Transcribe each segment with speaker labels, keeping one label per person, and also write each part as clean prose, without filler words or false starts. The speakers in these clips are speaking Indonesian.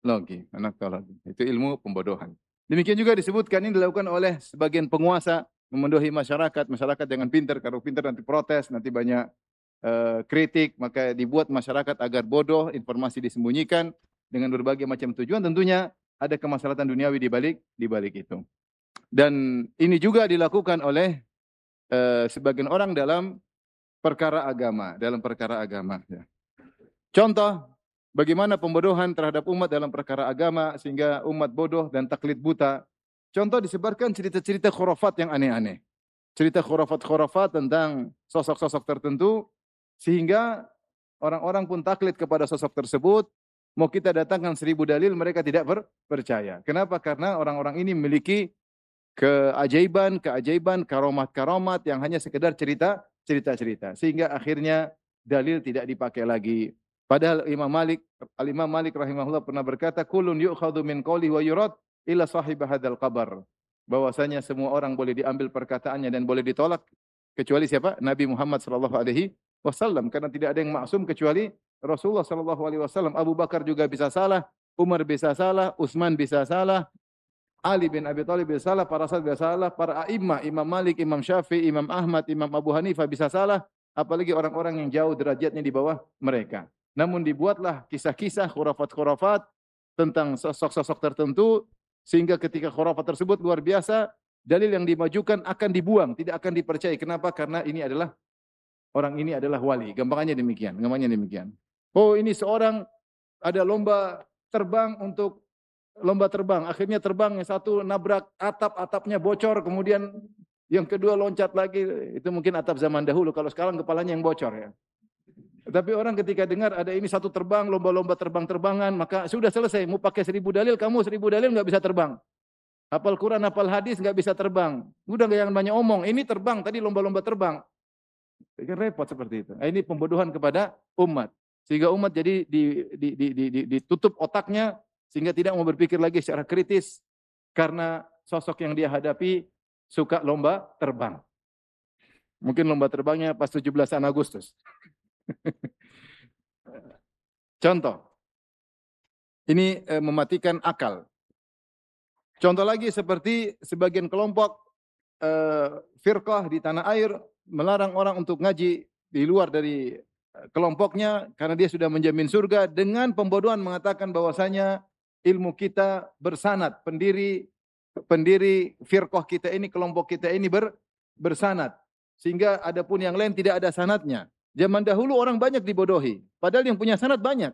Speaker 1: Anaktologi. Itu ilmu pembodohan. Demikian juga disebutkan ini dilakukan oleh sebagian penguasa memendohi masyarakat. Masyarakat jangan pintar, kalau pintar nanti protes, nanti banyak kritik, maka dibuat masyarakat agar bodoh, informasi disembunyikan dengan berbagai macam tujuan. Tentunya ada kemaslahatan duniawi di balik itu. Dan ini juga dilakukan oleh sebagian orang dalam perkara agama. Ya. Contoh, bagaimana pembodohan terhadap umat dalam perkara agama sehingga umat bodoh dan taklid buta. Contoh disebarkan cerita-cerita khurafat yang aneh-aneh. Cerita khurafat-khurafat tentang sosok-sosok tertentu sehingga orang-orang pun taklid kepada sosok tersebut. Mau kita datangkan 1.000 dalil mereka tidak percaya. Kenapa? Karena orang-orang ini memiliki keajaiban, karomat-karomat yang hanya sekedar cerita-cerita. Sehingga akhirnya dalil tidak dipakai lagi. Padahal Al-Imam Malik rahimahullah pernah berkata, "Kullun yu'khadhu min qawli wa yurad illa sahib hadzal qabr." Bahwasanya semua orang boleh diambil perkataannya dan boleh ditolak kecuali siapa? Nabi Muhammad sallallahu alaihi wasallam, karena tidak ada yang maksum kecuali Rasulullah sallallahu alaihi wasallam. Abu Bakar juga bisa salah, Umar bisa salah, Utsman bisa salah, Ali bin Abi Thalib bisa salah, para sahabat bisa salah, para a'imah, Imam Malik, Imam Syafi'i, Imam Ahmad, Imam Abu Hanifah bisa salah, apalagi orang-orang yang jauh derajatnya di bawah mereka. Namun dibuatlah kisah-kisah khurafat-khurafat tentang sosok-sosok tertentu sehingga ketika khurafat tersebut luar biasa, dalil yang dimajukan akan dibuang, tidak akan dipercayai. Kenapa? Karena orang ini adalah wali. Gampangnya demikian. Oh, ini seorang ada lomba terbang. Akhirnya terbang, yang satu nabrak atap, atapnya bocor, kemudian yang kedua loncat lagi. Itu mungkin atap zaman dahulu. Kalau sekarang kepalanya yang bocor ya. Tapi orang ketika dengar ada ini satu terbang, lomba-lomba terbang-terbangan, maka sudah selesai. Mau pakai 1.000 dalil, kamu 1.000 dalil nggak bisa terbang. Hafal Quran, hafal hadis nggak bisa terbang. Udah nggak yang banyak omong. Ini terbang, tadi lomba-lomba terbang. Pikir repot seperti itu. Ini pembodohan kepada umat. Sehingga umat jadi ditutup otaknya sehingga tidak mau berpikir lagi secara kritis karena sosok yang dia hadapi suka lomba terbang. Mungkin lomba terbangnya pas 17 Agustus. Contoh, ini mematikan akal. Contoh lagi seperti sebagian kelompok firqah di tanah air melarang orang untuk ngaji di luar dari kelompoknya karena dia sudah menjamin surga dengan pembodohan mengatakan bahwasanya ilmu kita bersanad, pendiri firqah kita ini, kelompok kita ini bersanad. Sehingga adapun yang lain tidak ada sanadnya. Zaman dahulu orang banyak dibodohi, padahal yang punya sanad banyak.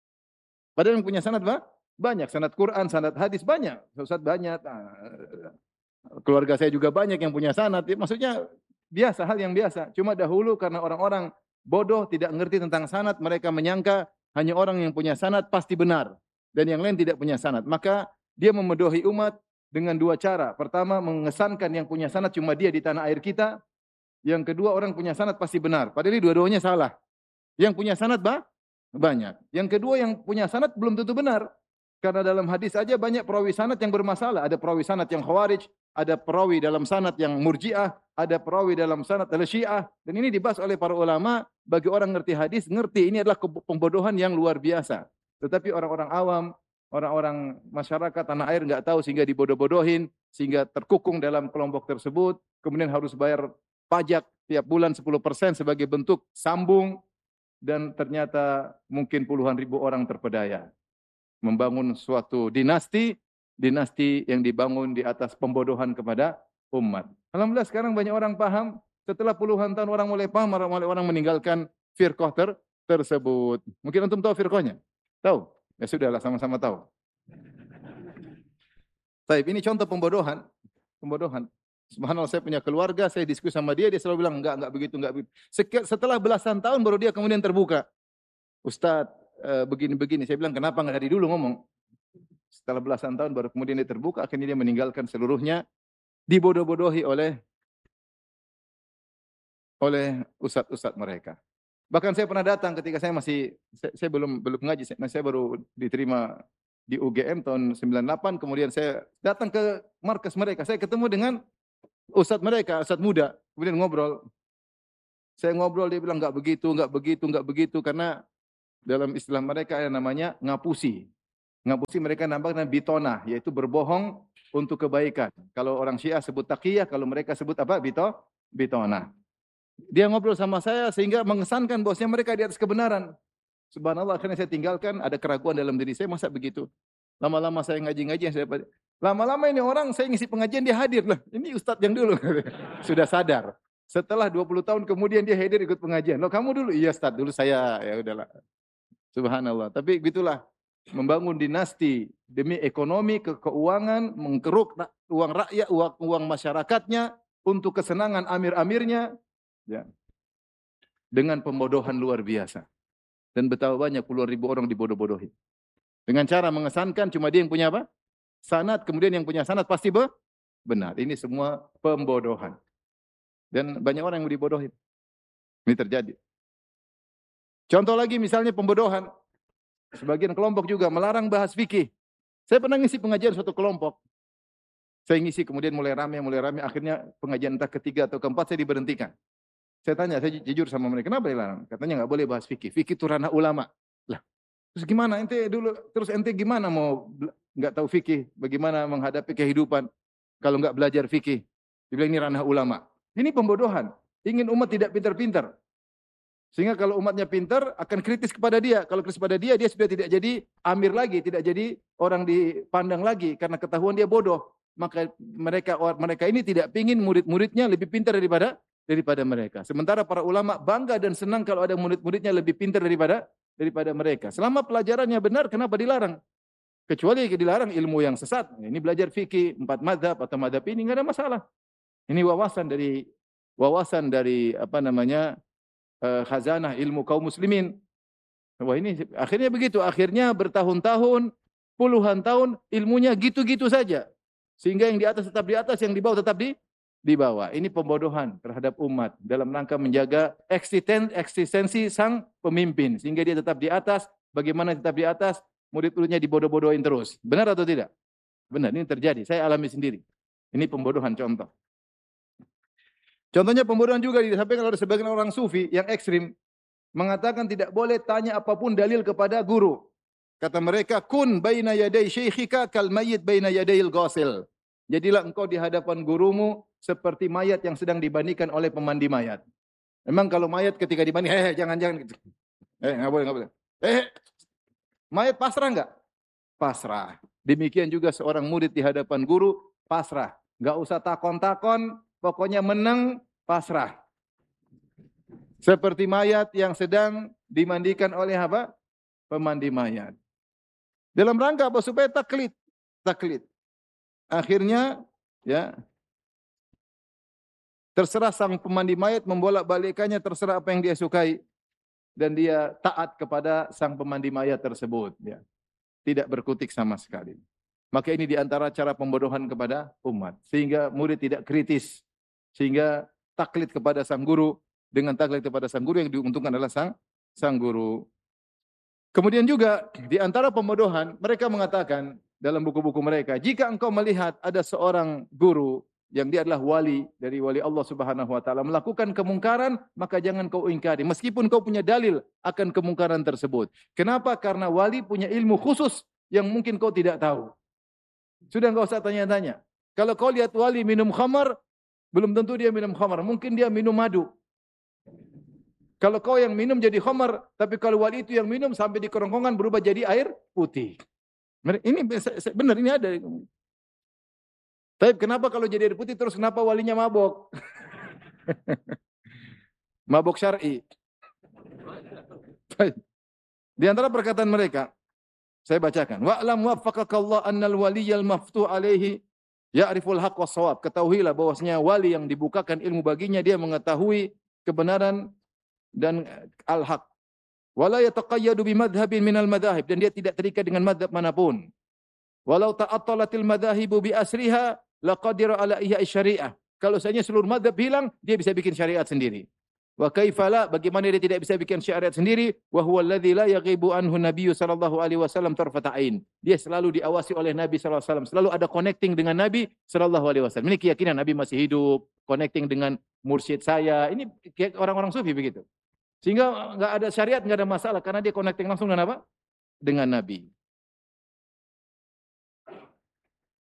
Speaker 1: Banyak sanad Quran, sanad hadis banyak. Ustaz banyak. Keluarga saya juga banyak yang punya sanad. Maksudnya biasa, hal yang biasa. Cuma dahulu karena orang-orang bodoh tidak mengerti tentang sanad, mereka menyangka hanya orang yang punya sanad pasti benar dan yang lain tidak punya sanad. Maka dia membodohi umat dengan dua cara. Pertama, mengesankan yang punya sanad cuma dia di tanah air kita. Yang kedua, orang punya sanad pasti benar. Padahal dua-duanya salah. Yang punya sanad banyak. Yang kedua, yang punya sanad belum tentu benar. Karena dalam hadis saja banyak perawi sanad yang bermasalah. Ada perawi sanad yang khawarij, ada perawi dalam sanad yang murji'ah, ada perawi dalam sanad al-syiah. Dan ini dibahas oleh para ulama, bagi orang ngerti hadis, ngerti ini adalah pembodohan yang luar biasa. Tetapi orang-orang awam, orang-orang masyarakat tanah air enggak tahu sehingga dibodoh-bodohin, sehingga terkukung dalam kelompok tersebut, kemudian harus bayar pajak tiap bulan 10% sebagai bentuk sambung, dan ternyata mungkin puluhan ribu orang terpedaya. Membangun suatu dinasti yang dibangun di atas pembodohan kepada umat. Alhamdulillah sekarang banyak orang paham. Setelah puluhan tahun orang mulai paham, orang meninggalkan firqah tersebut. Mungkin antum tahu firqahnya? Tahu? Ya sudahlah, sama-sama tahu. Baik, ini contoh pembodohan. Subhanallah, saya punya keluarga, saya diskusi sama dia selalu bilang enggak begitu. Setelah belasan tahun baru dia kemudian terbuka. Ustaz, begini-begini. Saya bilang, kenapa enggak dari dulu ngomong? Setelah belasan tahun baru kemudian dia terbuka, akhirnya dia meninggalkan seluruhnya, dibodoh-bodohi oleh ustaz-ustaz mereka. Bahkan saya pernah datang ketika saya belum ngaji, saya baru diterima di UGM tahun 98, kemudian saya datang ke markas mereka, saya ketemu dengan ustaz mereka, ustaz muda, kemudian ngobrol. Saya ngobrol, dia bilang enggak begitu, karena dalam istilah mereka yang namanya ngapusi. Ngapusi mereka namakan bitona, yaitu berbohong untuk kebaikan. Kalau orang Syiah sebut taqiyah, kalau mereka sebut apa? Bitona. Dia ngobrol sama saya sehingga mengesankan bosnya mereka di atas kebenaran. Subhanallah, akhirnya saya tinggalkan, ada keraguan dalam diri saya, masa begitu? Lama-lama saya ngaji-ngaji, lama-lama ini orang saya ngisi pengajian dia hadir lah. Ini ustadz yang dulu sudah sadar. Setelah 20 tahun kemudian dia hadir ikut pengajian. Loh kamu dulu? Iya ustadz, dulu saya. Ya udahlah. Subhanallah. Tapi begitulah membangun dinasti demi ekonomi, keuangan, mengkeruk uang rakyat, uang masyarakatnya untuk kesenangan amir-amirnya, ya, dengan pembodohan luar biasa. Dan betapa banyak puluhan ribu orang dibodoh-bodohi. Dengan cara mengesankan cuma dia yang punya apa? Sanad, kemudian yang punya sanad pasti benar. Ini semua pembodohan. Dan banyak orang yang dibodohi. Ini terjadi. Contoh lagi misalnya pembodohan. Sebagian kelompok juga melarang bahas fikih. Saya pernah ngisi pengajian suatu kelompok. Saya ngisi kemudian mulai rame, akhirnya pengajian entah ketiga atau keempat saya diberhentikan. Saya tanya, saya jujur sama mereka, kenapa dilarang? Katanya nggak boleh bahas fikih. Fikih itu ranah ulama. Lah, terus gimana ente dulu? Terus ente gimana mau nggak tahu fikih? Bagaimana menghadapi kehidupan kalau nggak belajar fikih? Dibilang ini ranah ulama. Ini pembodohan. Ingin umat tidak pintar-pintar. Sehingga kalau umatnya pintar akan kritis kepada dia. Kalau kritis kepada dia, dia sudah tidak jadi amir lagi, tidak jadi orang dipandang lagi karena ketahuan dia bodoh. Maka mereka ini tidak ingin murid-muridnya lebih pintar daripada mereka. Sementara para ulama bangga dan senang kalau ada murid-muridnya lebih pintar daripada mereka. Selama pelajarannya benar, kenapa dilarang? Kecuali dilarang ilmu yang sesat. Ini belajar fikih 4 mazhab atau mazhab ini enggak ada masalah. Ini wawasan dari apa namanya? Khazanah ilmu kaum muslimin. Wah ini akhirnya begitu. Akhirnya bertahun-tahun, puluhan tahun ilmunya gitu-gitu saja. Sehingga yang di atas tetap di atas, yang di bawah tetap di bawah. Ini pembodohan terhadap umat dalam rangka menjaga eksistensi sang pemimpin. Sehingga dia tetap di atas. Bagaimana tetap di atas? Murid-muridnya dibodoh-bodohin terus. Benar atau tidak? Benar, ini terjadi. Saya alami sendiri. Ini pembodohan contoh. Contohnya pembodohan juga disampaikan oleh sebagian orang sufi yang ekstrim. Mengatakan tidak boleh tanya apapun dalil kepada guru. Kata mereka, kun baina yaday syekhika kal mayyit baina yadayil ghasil. Jadilah engkau di hadapan gurumu seperti mayat yang sedang dimandikan oleh pemandi mayat. Memang kalau mayat ketika dimandi, jangan gitu. Enggak boleh. Mayat pasrah enggak? Pasrah. Demikian juga seorang murid di hadapan guru, pasrah. Enggak usah takon-takon, pokoknya menang, pasrah. Seperti mayat yang sedang dimandikan oleh apa? Pemandi mayat. Dalam rangka apa? Supaya taklid. Akhirnya, ya, terserah sang pemandi mayat membolak-balikannya, terserah apa yang dia sukai. Dan dia taat kepada sang pemandi mayat tersebut. Ya. Tidak berkutik sama sekali. Maka ini diantara cara pembodohan kepada umat. Sehingga murid tidak kritis. Sehingga taklid kepada sang guru. Dengan taklid kepada sang guru yang diuntungkan adalah sang guru. Kemudian juga diantara pembodohan, mereka mengatakan dalam buku-buku mereka, jika engkau melihat ada seorang guru yang dia adalah wali dari wali Allah Subhanahu wa taala melakukan kemungkaran, maka jangan kau ingkari meskipun kau punya dalil akan kemungkaran tersebut. Kenapa? Karena wali punya ilmu khusus yang mungkin kau tidak tahu. Sudah enggak usah tanya-tanya. Kalau kau lihat wali minum khamar, belum tentu dia minum khamar, mungkin dia minum madu. Kalau kau yang minum jadi khamar, tapi kalau wali itu yang minum sampai di kerongkongan berubah jadi air putih. Ini benar, ini ada. Tapi kenapa kalau jadi air putih terus kenapa walinya mabok? Mabok syar'i. Di antara perkataan mereka, saya bacakan. Wa'lam waffaqakallah annal waliyal maftuh alaihi ya'riful haqq was shawab. Ketahuilah bahwasanya wali yang dibukakan ilmu baginya dia mengetahui kebenaran dan al-haq. Wala yataqayyadu bimadhhabin minal madahib, dan dia tidak terikat dengan madhab manapun. Walau ta'attalatil madhahibu bi asriha laqadira ala ihya syariah. Kalau saja seluruh madhab hilang, dia bisa bikin syariat sendiri. Wa kaifala, bagaimana dia tidak bisa bikin syariat sendiri? Wa huwa alladzi la yaghibu anhu nabiyyu sallallahu alaihi wasallam tarfata ain. Dia selalu diawasi oleh Nabi sallallahu alaihi wasallam, selalu ada connecting dengan Nabi sallallahu alaihi wasallam. Ini keyakinan Nabi masih hidup, connecting dengan mursyid saya. Ini orang-orang sufi begitu. Sehingga enggak ada syariat, enggak ada masalah karena dia connecting langsung dengan apa? Dengan Nabi.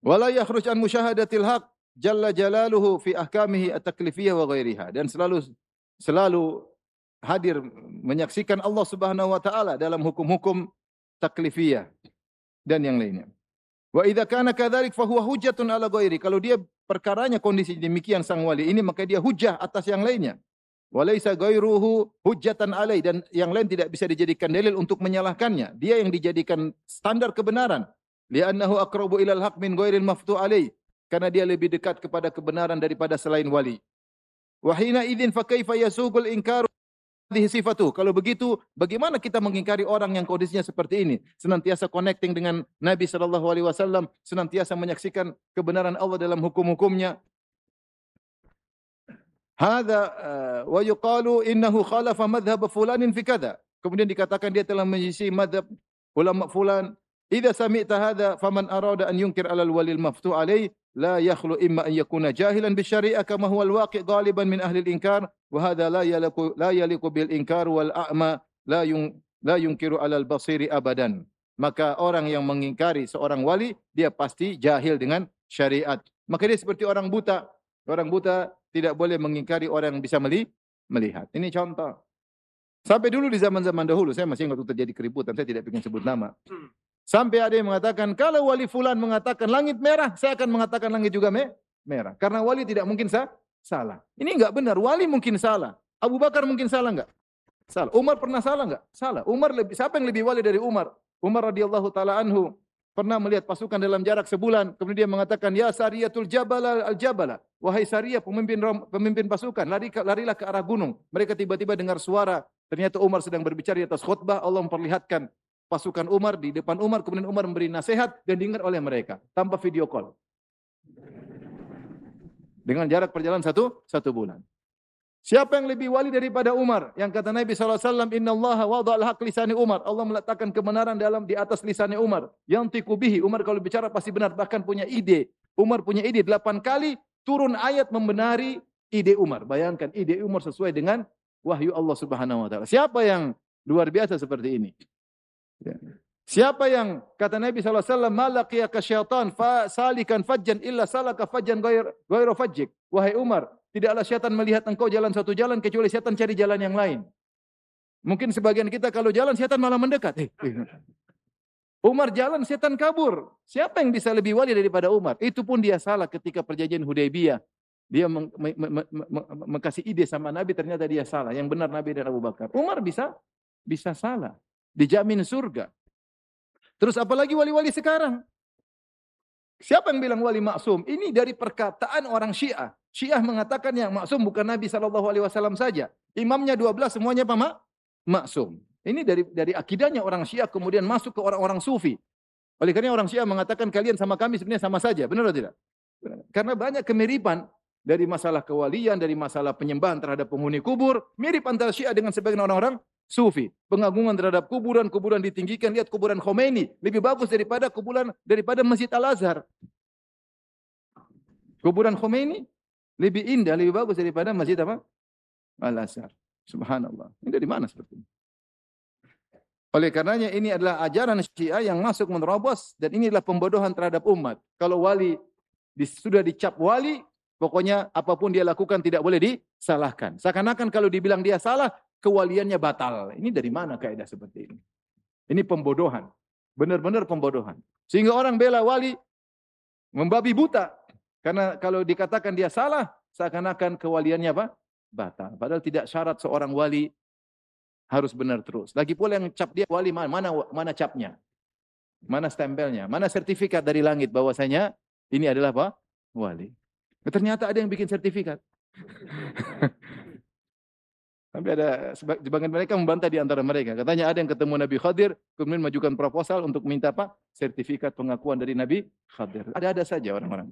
Speaker 1: Wala yakhruj an musyahadatil haq jalla jalaluhu fi ahkamihi at-taklifiyah wa ghairiha. Dan selalu hadir menyaksikan Allah Subhanahu wa taala dalam hukum-hukum taklifiyah dan yang lainnya. Wa idza kana kadzalik fa huwa hujjatun ala ghairi. Kalau dia perkaranya kondisi demikian sang wali ini, maka dia hujjah atas yang lainnya. Wa laisa ghairuhu hujjatan alai, dan yang lain tidak bisa dijadikan dalil untuk menyalahkannya. Dia yang dijadikan standar kebenaran. Li'annahu aqrabu ilal haq min ghairil maftu alai. Karena dia lebih dekat kepada kebenaran daripada selain wali. Wa hina idzin fa kaifa yasuqul inkaru hadhihi sifatu. Kalau begitu, bagaimana kita mengingkari orang yang kondisinya seperti ini? Senantiasa connecting dengan Nabi sallallahu alaihi wasallam, senantiasa menyaksikan kebenaran Allah dalam hukum-hukumnya. Hadza wa yuqalu innahu khalafa madhhab fulanin fi kadza. Kemudian dikatakan dia telah menyelisih madhab ulama fulan. Idza sami'ta hadza faman arada an yunkir 'alal walil maftu' alaihi la yakhlu imma an yakuna jahilan bisyari'ah kama huwa al-waqi' ghaliban min ahli al-inkar wa hadza la yaliqu bil inkar wal a'ma la yunkiru 'alal basiri abadan. Maka orang yang mengingkari seorang wali dia pasti jahil dengan syariat. Maka dia seperti orang buta. Orang buta tidak boleh mengingkari orang yang bisa melihat. Ini contoh. Sampai dulu di zaman-zaman dahulu, saya masih ingat terjadi keributan, saya tidak ingin sebut nama. Sampai ada yang mengatakan, kalau wali fulan mengatakan langit merah, saya akan mengatakan langit juga merah. Karena wali tidak mungkin salah. Ini enggak benar, wali mungkin salah. Abu Bakar mungkin salah enggak? Salah. Umar pernah salah enggak? Salah. Siapa yang lebih wali dari Umar? Umar radhiyallahu taala anhu pernah melihat pasukan dalam jarak sebulan, kemudian dia mengatakan, ya Sariyatul Jabala al-Jabala. Wahai Sariyah, pemimpin pasukan, larilah ke arah gunung. Mereka tiba-tiba dengar suara. Ternyata Umar sedang berbicara di atas khutbah. Allah memperlihatkan pasukan Umar di depan Umar, kemudian Umar memberi nasihat dan diingat oleh mereka tanpa video call. Dengan jarak perjalanan satu bulan. Siapa yang lebih wali daripada Umar? Yang kata Nabi SAW, Inna Allah wada'al haq lisani Umar. Allah meletakkan kebenaran di atas lisannya Umar. Yang tiku bihi. Umar kalau bicara pasti benar. Bahkan punya ide. Umar punya ide. 8 kali turun ayat membenari ide Umar. Bayangkan ide Umar sesuai dengan wahyu Allah Subhanahu wa taala. Siapa yang luar biasa seperti ini? Siapa yang kata Nabi SAW, malaqiyaka syaitan salikan fajjan illa salaka fajjan ghairu fajjik. Wahai Umar, tidaklah syaitan melihat engkau jalan satu jalan kecuali syaitan cari jalan yang lain. Mungkin sebagian kita kalau jalan syaitan malah mendekat. Umar jalan syaitan kabur. Siapa yang bisa lebih wali daripada Umar? Itu pun dia salah ketika perjanjian Hudaybiyah. Dia mengkasih ide sama Nabi, ternyata dia salah. Yang benar Nabi dan Abu Bakar. Umar bisa salah. Dijamin surga. Terus apalagi wali-wali sekarang? Siapa yang bilang wali maksum? Ini dari perkataan orang Syiah. Syiah mengatakan yang maksum bukan Nabi SAW saja. Imamnya 12 semuanya apa? Maksum. Ini dari akidahnya orang Syiah kemudian masuk ke orang-orang Sufi. Oleh karena orang Syiah mengatakan kalian sama kami sebenarnya sama saja. Benar atau tidak? Benar. Karena banyak kemiripan dari masalah kewalian, dari masalah penyembahan terhadap penghuni kubur. Mirip antara Syiah dengan sebagian orang-orang Sufi. Pengagungan terhadap kuburan ditinggikan. Lihat kuburan Khomeini. Lebih bagus daripada Masjid Al-Azhar. Kuburan Khomeini lebih indah, lebih bagus daripada Masjid apa? Al-Azhar. Subhanallah. Ini dari mana seperti ini? Oleh karenanya ini adalah ajaran Syiah yang masuk menerobos. Dan ini adalah pembodohan terhadap umat. Kalau wali sudah dicap wali, pokoknya apapun dia lakukan tidak boleh disalahkan. Seakan-akan kalau dibilang dia salah, kewaliannya batal. Ini dari mana kaidah seperti ini? Ini pembodohan. Benar-benar pembodohan. Sehingga orang bela wali membabi buta. Karena kalau dikatakan dia salah, seakan-akan kewaliannya apa? Batal. Padahal tidak syarat seorang wali harus benar terus. Lagi pula yang cap dia wali mana capnya? Mana stempelnya? Mana sertifikat dari langit bahwasanya ini adalah apa? Wali. Ternyata ada yang bikin sertifikat. Sampai ada sebagian mereka membantah di antara mereka. Katanya ada yang ketemu Nabi Khadir, kemudian mengajukan proposal untuk minta apa? Sertifikat pengakuan dari Nabi Khadir. Ada-ada saja orang-orang.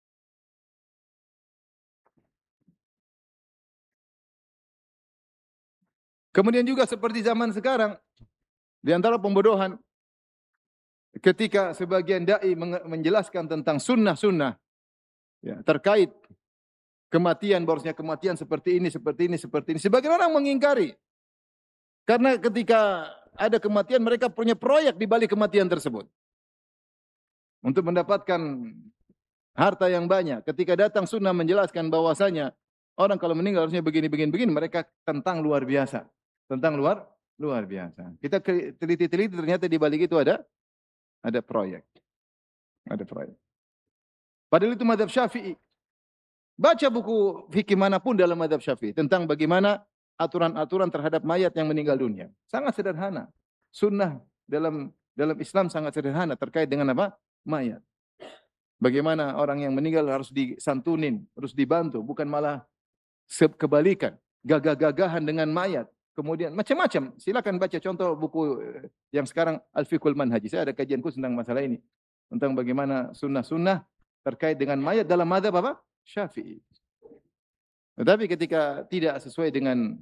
Speaker 1: Kemudian juga seperti zaman sekarang, di antara pembodohan, ketika sebagian dai menjelaskan tentang sunnah-sunnah ya, terkait kematian, bahwasanya kematian seperti ini. Sebagian orang mengingkari. Karena ketika ada kematian, mereka punya proyek di balik kematian tersebut. Untuk mendapatkan harta yang banyak. Ketika datang sunnah menjelaskan bahwasanya orang kalau meninggal harusnya begini, begini, begini, mereka tentang luar biasa. Tentang luar biasa. Kita teliti-teliti ternyata di balik itu ada proyek. Ada proyek. Padahal itu mazhab Syafi'i. Baca buku fikih manapun dalam mazhab Syafi'i tentang bagaimana aturan-aturan terhadap mayat yang meninggal dunia. Sangat sederhana. Sunnah dalam Islam sangat sederhana terkait dengan apa? Mayat. Bagaimana orang yang meninggal harus disantunin, harus dibantu, bukan malah kebalikan, gagah-gagahan dengan mayat. Kemudian macam-macam. Silakan baca contoh buku yang sekarang Al-Fiqhul Manhaji. Saya ada kajian khusus tentang masalah ini. Tentang bagaimana sunnah-sunnah terkait dengan mayat dalam mazhab apa? Syafi'i. Tetapi ketika tidak sesuai dengan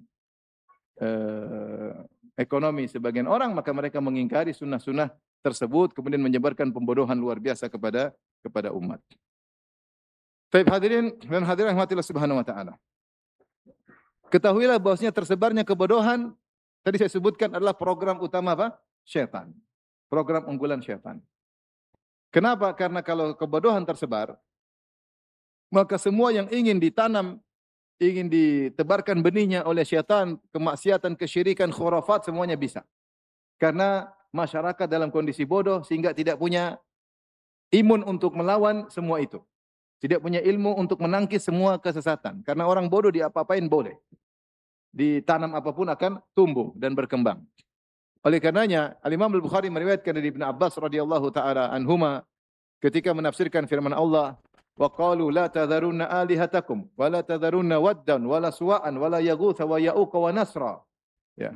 Speaker 1: ekonomi sebagian orang, maka mereka mengingkari sunnah-sunnah tersebut, kemudian menyebarkan pembodohan luar biasa kepada umat. Baik hadirin dan hadirat rahmatillah subhanahu wa ta'ala. Ketahuilah bahwasanya tersebarnya kebodohan, tadi saya sebutkan adalah program utama apa? Syaitan. Program unggulan syaitan. Kenapa? Karena kalau kebodohan tersebar, maka semua yang ingin ditanam, ingin ditebarkan benihnya oleh syaitan, kemaksiatan, kesyirikan, khurafat, semuanya bisa. Karena masyarakat dalam kondisi bodoh sehingga tidak punya imun untuk melawan semua itu. Tidak punya ilmu untuk menangkis semua kesesatan. Karena orang bodoh diapa-apain boleh. Ditanam apapun akan tumbuh dan berkembang. Oleh karenanya, Al-Imam Al-Bukhari meriwayatkan dari Ibnu Abbas radhiyallahu taala anhuma ketika menafsirkan firman Allah, wa qalu la tadharunna alihatakum wa la tadharunna waddan wa la suwa'an wa la yaghutha wa ya'uqa wa nasra. Ya.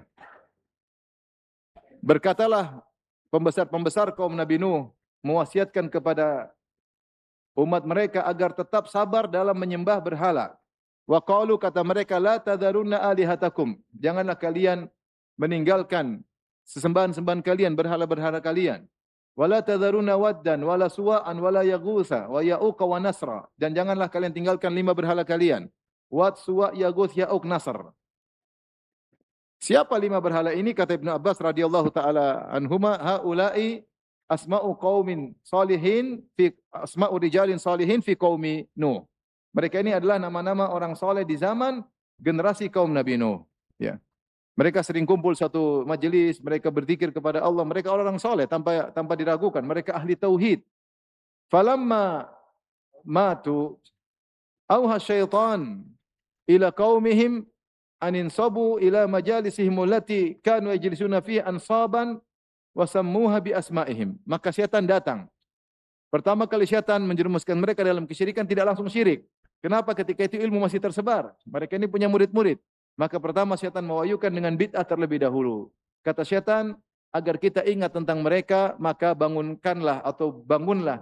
Speaker 1: Berkatalah pembesar-pembesar kaum Nabi Nuh mewasiatkan kepada umat mereka agar tetap sabar dalam menyembah berhala. Wa qalu, kata mereka, la tadharunna alihatakum. Janganlah kalian meninggalkan sesembahan-sembahan kalian, berhala-berhala kalian. Wa la tadharunna waddan wa la suwa'an wa la yaghutha wa ya'uqa wa nasra. Dan janganlah kalian tinggalkan 5 berhala kalian. Wad, Suwa', Yaghuth, Ya'uq, Nasr. Siapa 5 berhala ini? Kata Ibnu Abbas radhiyallahu taala anhuma, haula'i asma'u qaumin salihin fi asma'u rijalin salihin fi qaumi Nuh. Mereka ini adalah nama-nama orang soleh di zaman generasi kaum Nabi Nuh. Ya. Mereka sering kumpul satu majelis, mereka berzikir kepada Allah, mereka orang soleh tanpa diragukan, mereka ahli tauhid. Falamma matu auha syaitan ila qaumihim an insabu ila majalisihim allati kanu yajlisuna fiha ansaban wa sammuha bi asma'ihim. Maka syaitan datang. Pertama kali syaitan menjerumuskan mereka dalam kesyirikan, tidak langsung syirik. Kenapa? Ketika itu ilmu masih tersebar. Mereka ini punya murid-murid. Maka pertama syaitan mewayukan dengan bid'ah terlebih dahulu. Kata syaitan, agar kita ingat tentang mereka, maka bangunkanlah atau bangunlah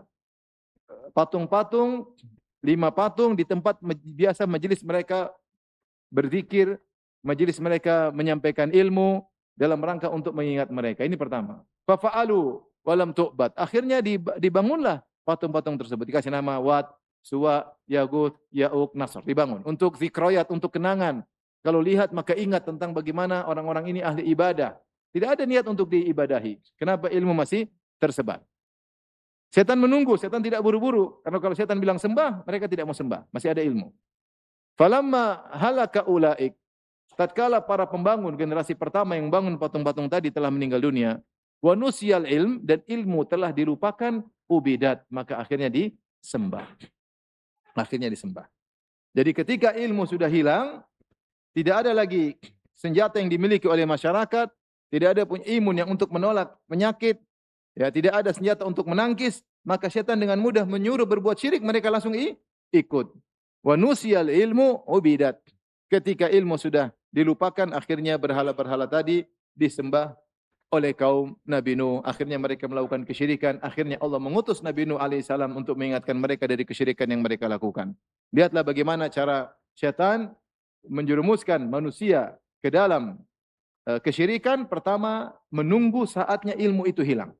Speaker 1: patung-patung, 5 patung di tempat biasa majelis mereka berzikir, majelis mereka menyampaikan ilmu dalam rangka untuk mengingat mereka. Ini pertama. Fafa'alu walam tu'bad. Akhirnya dibangunlah patung-patung tersebut. Dikasih nama Wat, Suwa, Yaghuth, Ya'uq, Nasr. Dibangun. Untuk zikroyat, untuk kenangan. Kalau lihat maka ingat tentang bagaimana orang-orang ini ahli ibadah. Tidak ada niat untuk diibadahi. Kenapa? Ilmu masih tersebar. Setan menunggu, setan tidak buru-buru. Karena kalau setan bilang sembah, mereka tidak mau sembah. Masih ada ilmu. Falamma halaka ulaik. Tatkala para pembangun generasi pertama yang bangun patung-patung tadi telah meninggal dunia. Wa nusyal ilm, dan ilmu telah dilupakan, ubidat. Maka akhirnya disembah. Akhirnya disembah. Jadi ketika ilmu sudah hilang, tidak ada lagi senjata yang dimiliki oleh masyarakat, tidak ada pun imun yang untuk menolak penyakit, ya, tidak ada senjata untuk menangkis, maka syaitan dengan mudah menyuruh berbuat syirik, mereka langsung ikut. Wa nusyal ilmu ubidat. Ketika ilmu sudah dilupakan, akhirnya berhala-berhala tadi disembah oleh kaum Nabi Nuh. Akhirnya mereka melakukan kesyirikan. Akhirnya Allah mengutus Nabi Nuh alaihissalam untuk mengingatkan mereka dari kesyirikan yang mereka lakukan. Lihatlah bagaimana cara syaitan menjerumuskan manusia ke dalam kesyirikan. Pertama, menunggu saatnya ilmu itu hilang.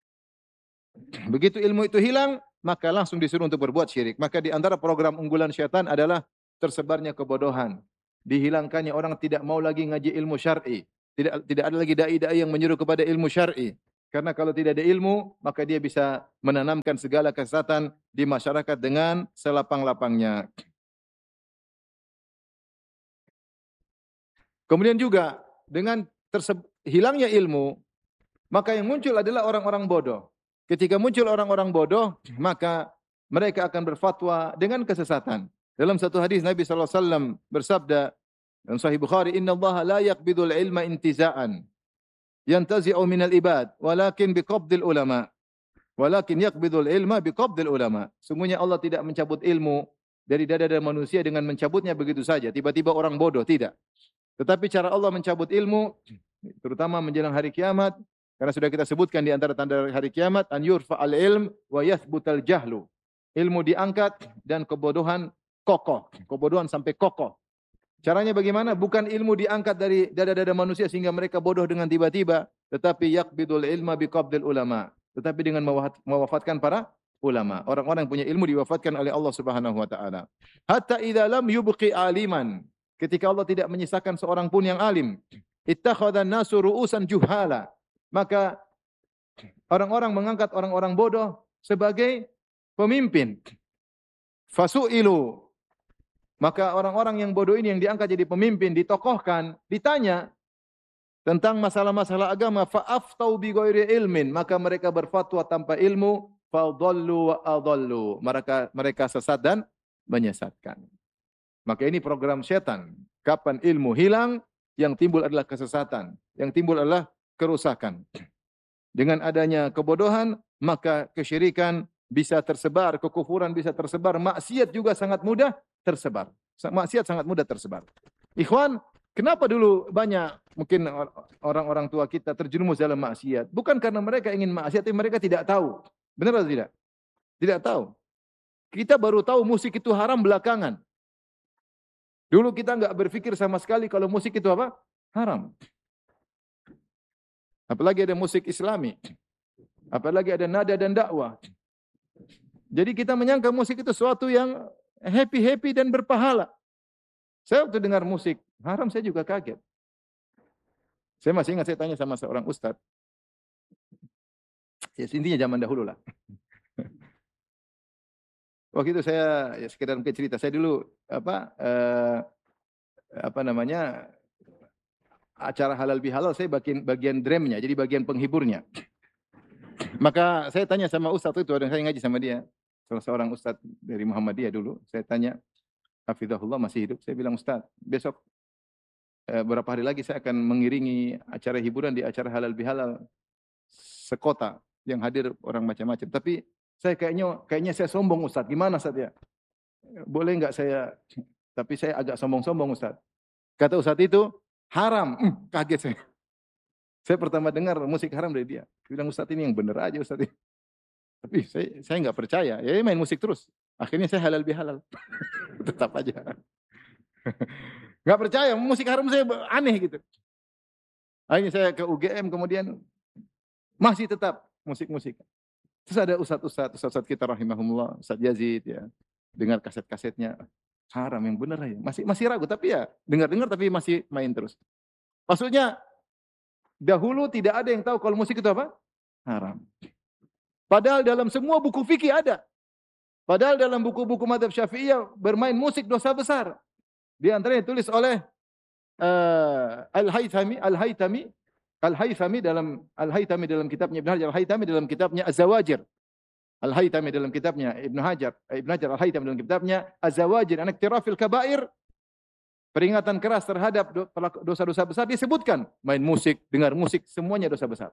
Speaker 1: Begitu ilmu itu hilang, maka langsung disuruh untuk berbuat syirik. Maka di antara program unggulan syaitan adalah tersebarnya kebodohan. Dihilangkannya orang tidak mau lagi ngaji ilmu syar'i. Tidak ada lagi dai-dai yang menyuruh kepada ilmu syar'i. Karena kalau tidak ada ilmu, maka dia bisa menanamkan segala kesesatan di masyarakat dengan selapang-lapangnya. Kemudian juga dengan hilangnya ilmu, maka yang muncul adalah orang-orang bodoh. Ketika muncul orang-orang bodoh, maka mereka akan berfatwa dengan kesesatan. Dalam satu hadis Nabi sallallahu alaihi wasallam bersabda dalam Sahih Bukhari, "Inna Allah la yaqbidul ilma intiza'an yantazi'u minal ibad, walakin biqabdil ulama." Walakin yaqbidul ilma biqabdil ulama. Sungguhnya Allah tidak mencabut ilmu dari dada-dada manusia dengan mencabutnya begitu saja. Tiba-tiba orang bodoh, tidak. Tetapi cara Allah mencabut ilmu, terutama menjelang hari kiamat, karena sudah kita sebutkan di antara tanda hari kiamat, an yurfa'al ilm wa yathbutal jahlu. Ilmu diangkat dan kebodohan kokoh. Kebodohan sampai kokoh. Caranya bagaimana? Bukan ilmu diangkat dari dada-dada manusia sehingga mereka bodoh dengan tiba-tiba, tetapi yaqbidul ilma biqabdil ulama. Tetapi dengan mewafatkan para ulama. Orang-orang yang punya ilmu diwafatkan oleh Allah Subhanahu wa taala. Hatta idza lam yubqi aliman. Ketika Allah tidak menyisakan seorang pun yang alim, ittakhadhan nasu ru'usan juhala. Maka orang-orang mengangkat orang-orang bodoh sebagai pemimpin. Fasu'ilu. Maka orang-orang yang bodoh ini yang diangkat jadi pemimpin, ditokohkan, ditanya tentang masalah-masalah agama, fa'aftau bi ghairi ilmin, maka mereka berfatwa tanpa ilmu, fadhallu wa adhallu. Mereka sesat dan menyesatkan. Maka ini program setan. Kapan ilmu hilang, yang timbul adalah kesesatan, yang timbul adalah kerusakan. Dengan adanya kebodohan, maka kesyirikan bisa tersebar, kekufuran bisa tersebar, maksiat juga sangat mudah tersebar. Maksiat sangat mudah tersebar. Ikhwan, kenapa dulu banyak mungkin orang-orang tua kita terjerumus dalam maksiat? Bukan karena mereka ingin maksiat, tapi mereka tidak tahu. Benar atau tidak? Tidak tahu. Kita baru tahu musik itu haram belakangan. Dulu kita enggak berpikir sama sekali kalau musik itu apa? Haram. Apalagi ada musik Islami. Apalagi ada nada dan dakwah. Jadi kita menyangka musik itu sesuatu yang happy-happy dan berpahala. Saya waktu dengar musik haram saya juga kaget. Saya masih ingat saya tanya sama seorang ustaz. Ya intinya zaman dahulu lah. Waktu itu saya ya sekedar mungkin cerita. Saya dulu acara halal bihalal saya bagian drumnya, jadi bagian penghiburnya. Maka saya tanya sama ustaz itu, dan saya ngaji sama dia. Salah seorang ustaz dari Muhammadiyah dulu. Saya tanya, hafizahullah masih hidup. Saya bilang, Ustaz, besok beberapa hari lagi saya akan mengiringi acara hiburan di acara halal bihalal sekota yang hadir orang macam-macam. Tapi saya kayaknya saya sombong Ustaz. Gimana Ustaz ya? Boleh enggak saya, tapi saya agak sombong-sombong Ustaz. Kata Ustaz itu, haram. Kaget saya. Saya pertama dengar musik haram dari dia. Dia bilang, Ustaz ini yang benar aja Ustaz ini. Tapi saya enggak percaya. Ya main musik terus. Akhirnya saya halal bihalal. Tetap aja. Enggak percaya, musik haram saya aneh gitu. Akhirnya saya ke UGM kemudian masih tetap musik-musik. Terus ada ustaz kita rahimahumullah, Ustaz Yazid ya. Dengar kaset-kasetnya, haram yang benar aja. Masih ragu tapi ya dengar-dengar tapi masih main terus. Maksudnya dahulu tidak ada yang tahu kalau musik itu apa? Haram. Padahal dalam semua buku fikih ada. Padahal dalam buku-buku mazhab Syafi'iyah bermain musik dosa besar. Di antaranya ditulis oleh Al-Haythami dalam kitabnya Ibnu Hajar, Al-Haythami dalam kitabnya Az-Zawajir. Al-Haythami dalam kitabnya Ibnu Hajar Al-Haythami dalam kitabnya Az-Zawajir an iktirafil kabair. Peringatan keras terhadap dosa-dosa besar disebutkan. Main musik, dengar musik, semuanya dosa besar.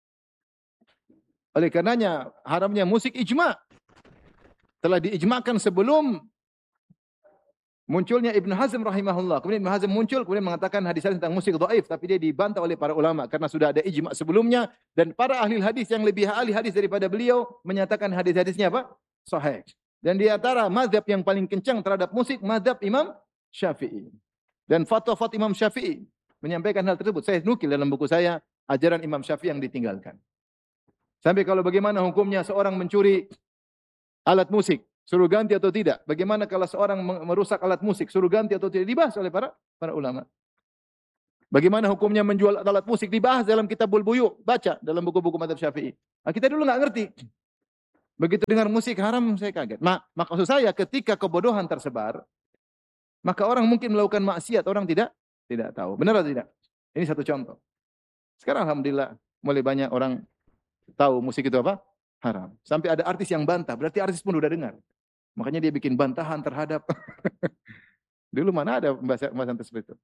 Speaker 1: Oleh karenanya haramnya musik ijma'. Telah diijma'kan sebelum munculnya Ibnu Hazm rahimahullah. Kemudian Ibnu Hazm muncul, kemudian mengatakan hadis-hadis tentang musik dhaif, tapi dia dibantah oleh para ulama karena sudah ada ijma' sebelumnya, dan para ahli hadis yang lebih ahli hadis daripada beliau menyatakan hadis-hadisnya apa? Sahih. Dan di antara mazhab yang paling kencang terhadap musik, mazhab Imam Syafi'i. Dan fatwa-fatwa Imam Syafi'i menyampaikan hal tersebut. Saya nukil dalam buku saya, ajaran Imam Syafi'i yang ditinggalkan. Sampai kalau bagaimana hukumnya seorang mencuri alat musik, suruh ganti atau tidak? Bagaimana kalau seorang merusak alat musik, suruh ganti atau tidak? Dibahas oleh para ulama. Bagaimana hukumnya menjual alat musik dibahas dalam Kitabul Buyu, baca dalam buku-buku mazhab Syafi'i. Nah, kita dulu nggak ngerti. Begitu dengar musik haram saya kaget. Maksud saya ketika kebodohan tersebar, maka orang mungkin melakukan maksiat, orang tidak tahu. Benar atau tidak? Ini satu contoh. Sekarang alhamdulillah mulai banyak orang tahu musik itu apa? Haram. Sampai ada artis yang bantah, berarti artis pun udah dengar. Makanya dia bikin bantahan terhadap dulu mana ada pembahasan tersebut itu.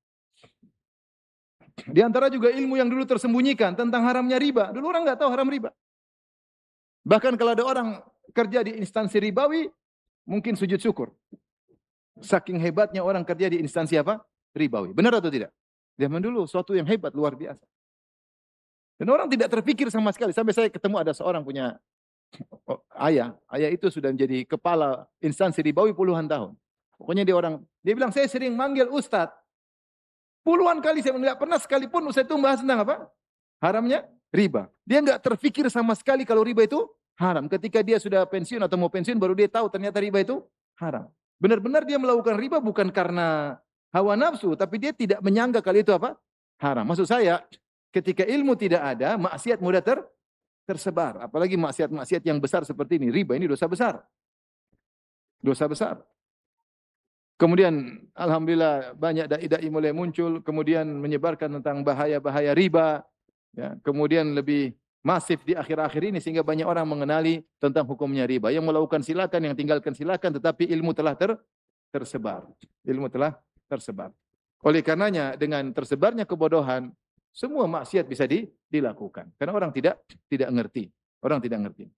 Speaker 1: Di antara juga ilmu yang dulu tersembunyikan tentang haramnya riba. Dulu orang nggak tahu haram riba. Bahkan kalau ada orang kerja di instansi ribawi, mungkin sujud syukur. Saking hebatnya orang kerja di instansi apa? Ribawi. Benar atau tidak? Zaman dulu suatu yang hebat, luar biasa. Dan orang tidak terpikir sama sekali. Sampai saya ketemu ada seorang punya ayah. Ayah itu sudah menjadi kepala instansi ribawi puluhan tahun. Pokoknya dia bilang, saya sering manggil Ustadz. Puluhan kali saya nggak pernah sekalipun Ustadz itu membahas tentang apa? Haramnya riba. Dia nggak terpikir sama sekali kalau riba itu haram. Ketika dia sudah pensiun atau mau pensiun, baru dia tahu ternyata riba itu haram. Benar-benar dia melakukan riba bukan karena hawa nafsu, tapi dia tidak menyangka kali itu apa? Haram. Maksud saya, ketika ilmu tidak ada, maksiat mudah tersebar. Apalagi maksiat-maksiat yang besar seperti ini. Riba ini dosa besar. Dosa besar. Kemudian alhamdulillah banyak dai-dai mulai muncul, kemudian menyebarkan tentang bahaya-bahaya riba. Ya, kemudian lebih masif di akhir-akhir ini sehingga banyak orang mengenali tentang hukumnya riba. Yang melakukan silakan, yang tinggalkan silakan, tetapi ilmu telah tersebar. Ilmu telah tersebar. Oleh karenanya dengan tersebarnya kebodohan, semua maksiat bisa dilakukan. Karena orang tidak ngerti. Orang tidak ngerti.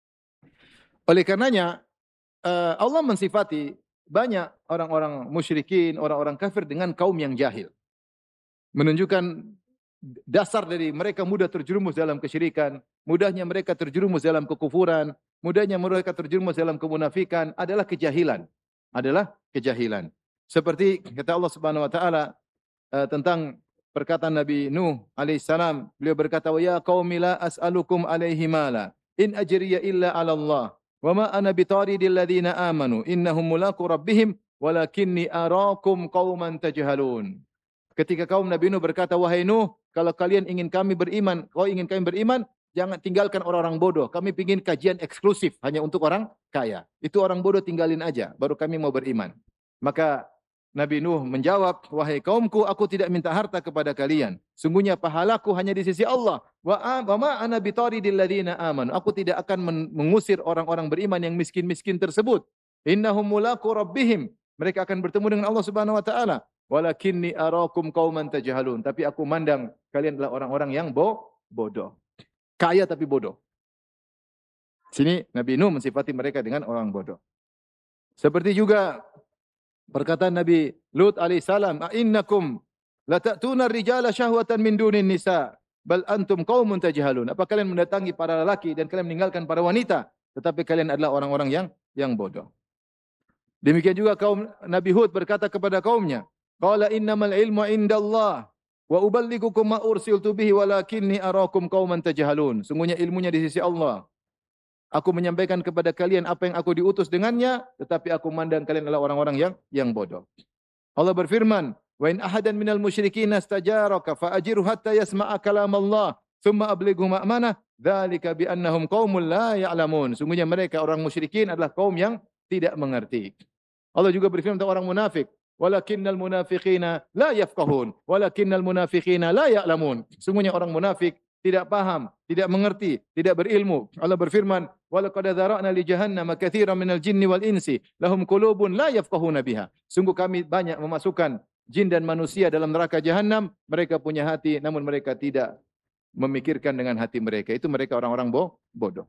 Speaker 1: Oleh karenanya Allah mensifati banyak orang-orang musyrikin, orang-orang kafir dengan kaum yang jahil. Menunjukkan dasar dari mereka mudah terjerumus dalam kesyirikan, mudahnya mereka terjerumus dalam kekufuran, mudahnya mereka terjerumus dalam kemunafikan adalah kejahilan. Adalah kejahilan. Seperti kata Allah Subhanahu wa taala tentang perkataan Nabi Nuh alaihissalam, beliau berkata, "Wa ya qaumi la as'alukum alaihi mala, in ajriya illa 'ala Allah, wa ma ana bitaridil ladzina amanu, innahum mulaqu rabbihim, walakinni arakum qauman tajhalun." Ketika kaum Nabi Nuh berkata, "Wahai Nuh, kalau kalian ingin kami beriman, kau ingin kami beriman, jangan tinggalkan orang-orang bodoh. Kami ingin kajian eksklusif hanya untuk orang kaya. Itu orang bodoh tinggalin aja, baru kami mau beriman." Maka Nabi Nuh menjawab, "Wahai kaumku, aku tidak minta harta kepada kalian. Sungguhnya pahalaku hanya di sisi Allah. Wa ma ana bitaridil ladzina amanu." Aku tidak akan mengusir orang-orang beriman yang miskin-miskin tersebut. Innahum mulaqu rabbihim. Mereka akan bertemu dengan Allah Subhanahu wa taala. Walakinni arakum qauman tajhalun. Tapi aku mandang kalian adalah orang-orang yang bodoh. Kaya tapi bodoh. Sini Nabi Nuh mensifati mereka dengan orang bodoh. Seperti juga perkataan Nabi Lut alaihissalam, "Innakum lata'tuna ar-rijala syahwatan min dunin nisa, bal antum qaumun tajhalun." Apa kalian mendatangi para lelaki dan kalian meninggalkan para wanita, tetapi kalian adalah orang-orang yang bodoh. Demikian juga kaum Nabi Hud berkata kepada kaumnya, "Qala innamal ilmu indallah wa uballigukum ma ursiltu bihi walakinni arakum qauman tajhalun." Sungguhnya ilmunya di sisi Allah. Aku menyampaikan kepada kalian apa yang aku diutus dengannya, tetapi aku memandang kalian adalah orang-orang yang bodoh. Allah berfirman, "Wa in ahadan minal musyrikin istajaraka fa'ajirhu hatta yasma'a kalam Allah, thumma ablighu ma'manah, dzalika bi annahum qaumul la ya'lamun." Sungguhnya mereka orang musyrikin adalah kaum yang tidak mengerti. Allah juga berfirman tentang orang munafik, "Walakinnal munafiqina la yafqahun, walakinnal munafiqina la ya'lamun." Sungguhnya orang munafik tidak paham, tidak mengerti, tidak berilmu. Allah berfirman, "Wa laqad dzara'na li jahannama katsiran minal jinni wal insi, lahum qulubun la yafqahuna biha." Sungguh kami banyak memasukkan jin dan manusia dalam neraka jahanam, mereka punya hati namun mereka tidak memikirkan dengan hati mereka. Itu mereka orang-orang bodoh.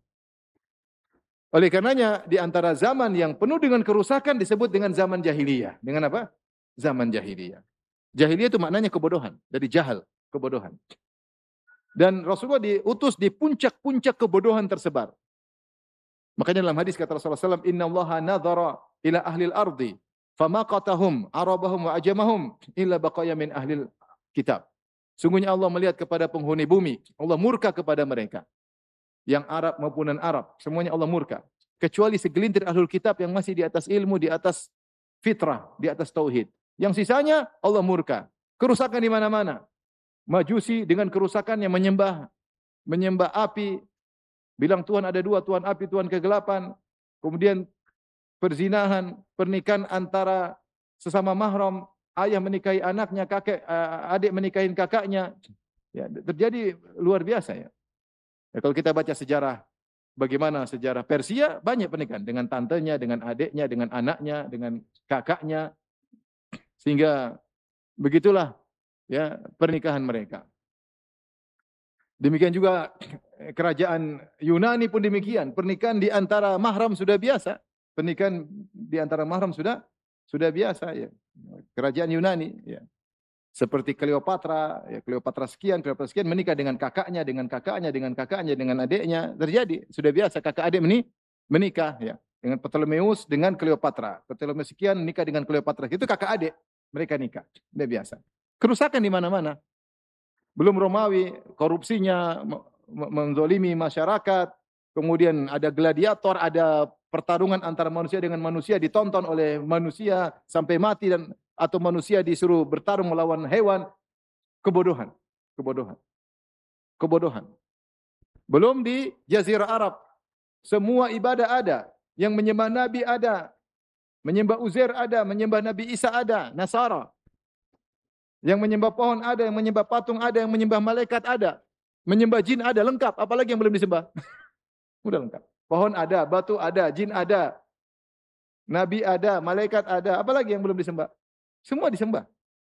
Speaker 1: Oleh karenanya di antara zaman yang penuh dengan kerusakan disebut dengan zaman jahiliyah. Dengan apa? Zaman jahiliyah. Jahiliyah itu maknanya kebodohan, dari jahal, kebodohan. Dan Rasulullah diutus di puncak-puncak kebodohan tersebar. Makanya dalam hadis kata Rasulullah SAW, "Inna Allaha nadhara ila ahlil ardi, famaqatahum, arabahum wa ajamahum, illa baqaya min ahlil kitab." Sungguhnya Allah melihat kepada penghuni bumi. Allah murka kepada mereka. Yang Arab maupun non-Arab, semuanya Allah murka. Kecuali segelintir ahlul kitab yang masih di atas ilmu, di atas fitrah, di atas tauhid. Yang sisanya Allah murka. Kerusakan di mana-mana. Majusi dengan kerusakannya menyembah api, bilang Tuhan ada dua, Tuhan api, Tuhan kegelapan. Kemudian perzinahan, pernikahan antara sesama mahram, ayah menikahi anaknya, adik menikahi kakaknya. Ya, terjadi luar biasa ya. Ya, kalau kita baca sejarah, bagaimana sejarah Persia, banyak pernikahan dengan tantenya, dengan adiknya, dengan anaknya, dengan kakaknya, sehingga begitulah ya pernikahan mereka. Demikian juga kerajaan Yunani pun demikian, pernikahan di antara mahram sudah biasa, pernikahan di antara mahram sudah biasa ya. Kerajaan Yunani ya. Seperti Kleopatra, ya, Kleopatra sekian menikah dengan kakaknya, dengan kakaknya, dengan kakaknya, dengan adiknya. Terjadi, sudah biasa kakak adik menikah ya. Dengan Ptolemeus dengan Kleopatra. Ptolemeus sekian nikah dengan Kleopatra. Itu kakak adik, mereka nikah. Sudah biasa. Kerusakan di mana-mana. Belum Romawi, korupsinya menzolimi masyarakat. Kemudian ada gladiator, ada pertarungan antara manusia dengan manusia ditonton oleh manusia sampai mati atau manusia disuruh bertarung melawan hewan. Kebodohan. Kebodohan. Kebodohan. Belum di Jazirah Arab. Semua ibadah ada. Yang menyembah Nabi ada. Menyembah Uzair ada. Menyembah Nabi Isa ada. Nasara. Yang menyembah pohon ada. Yang menyembah patung ada. Yang menyembah malaikat ada. Menyembah jin ada. Lengkap. Apalagi yang belum disembah? Udah lengkap. Pohon ada. Batu ada. Jin ada. Nabi ada. Malaikat ada. Apalagi yang belum disembah? Semua disembah.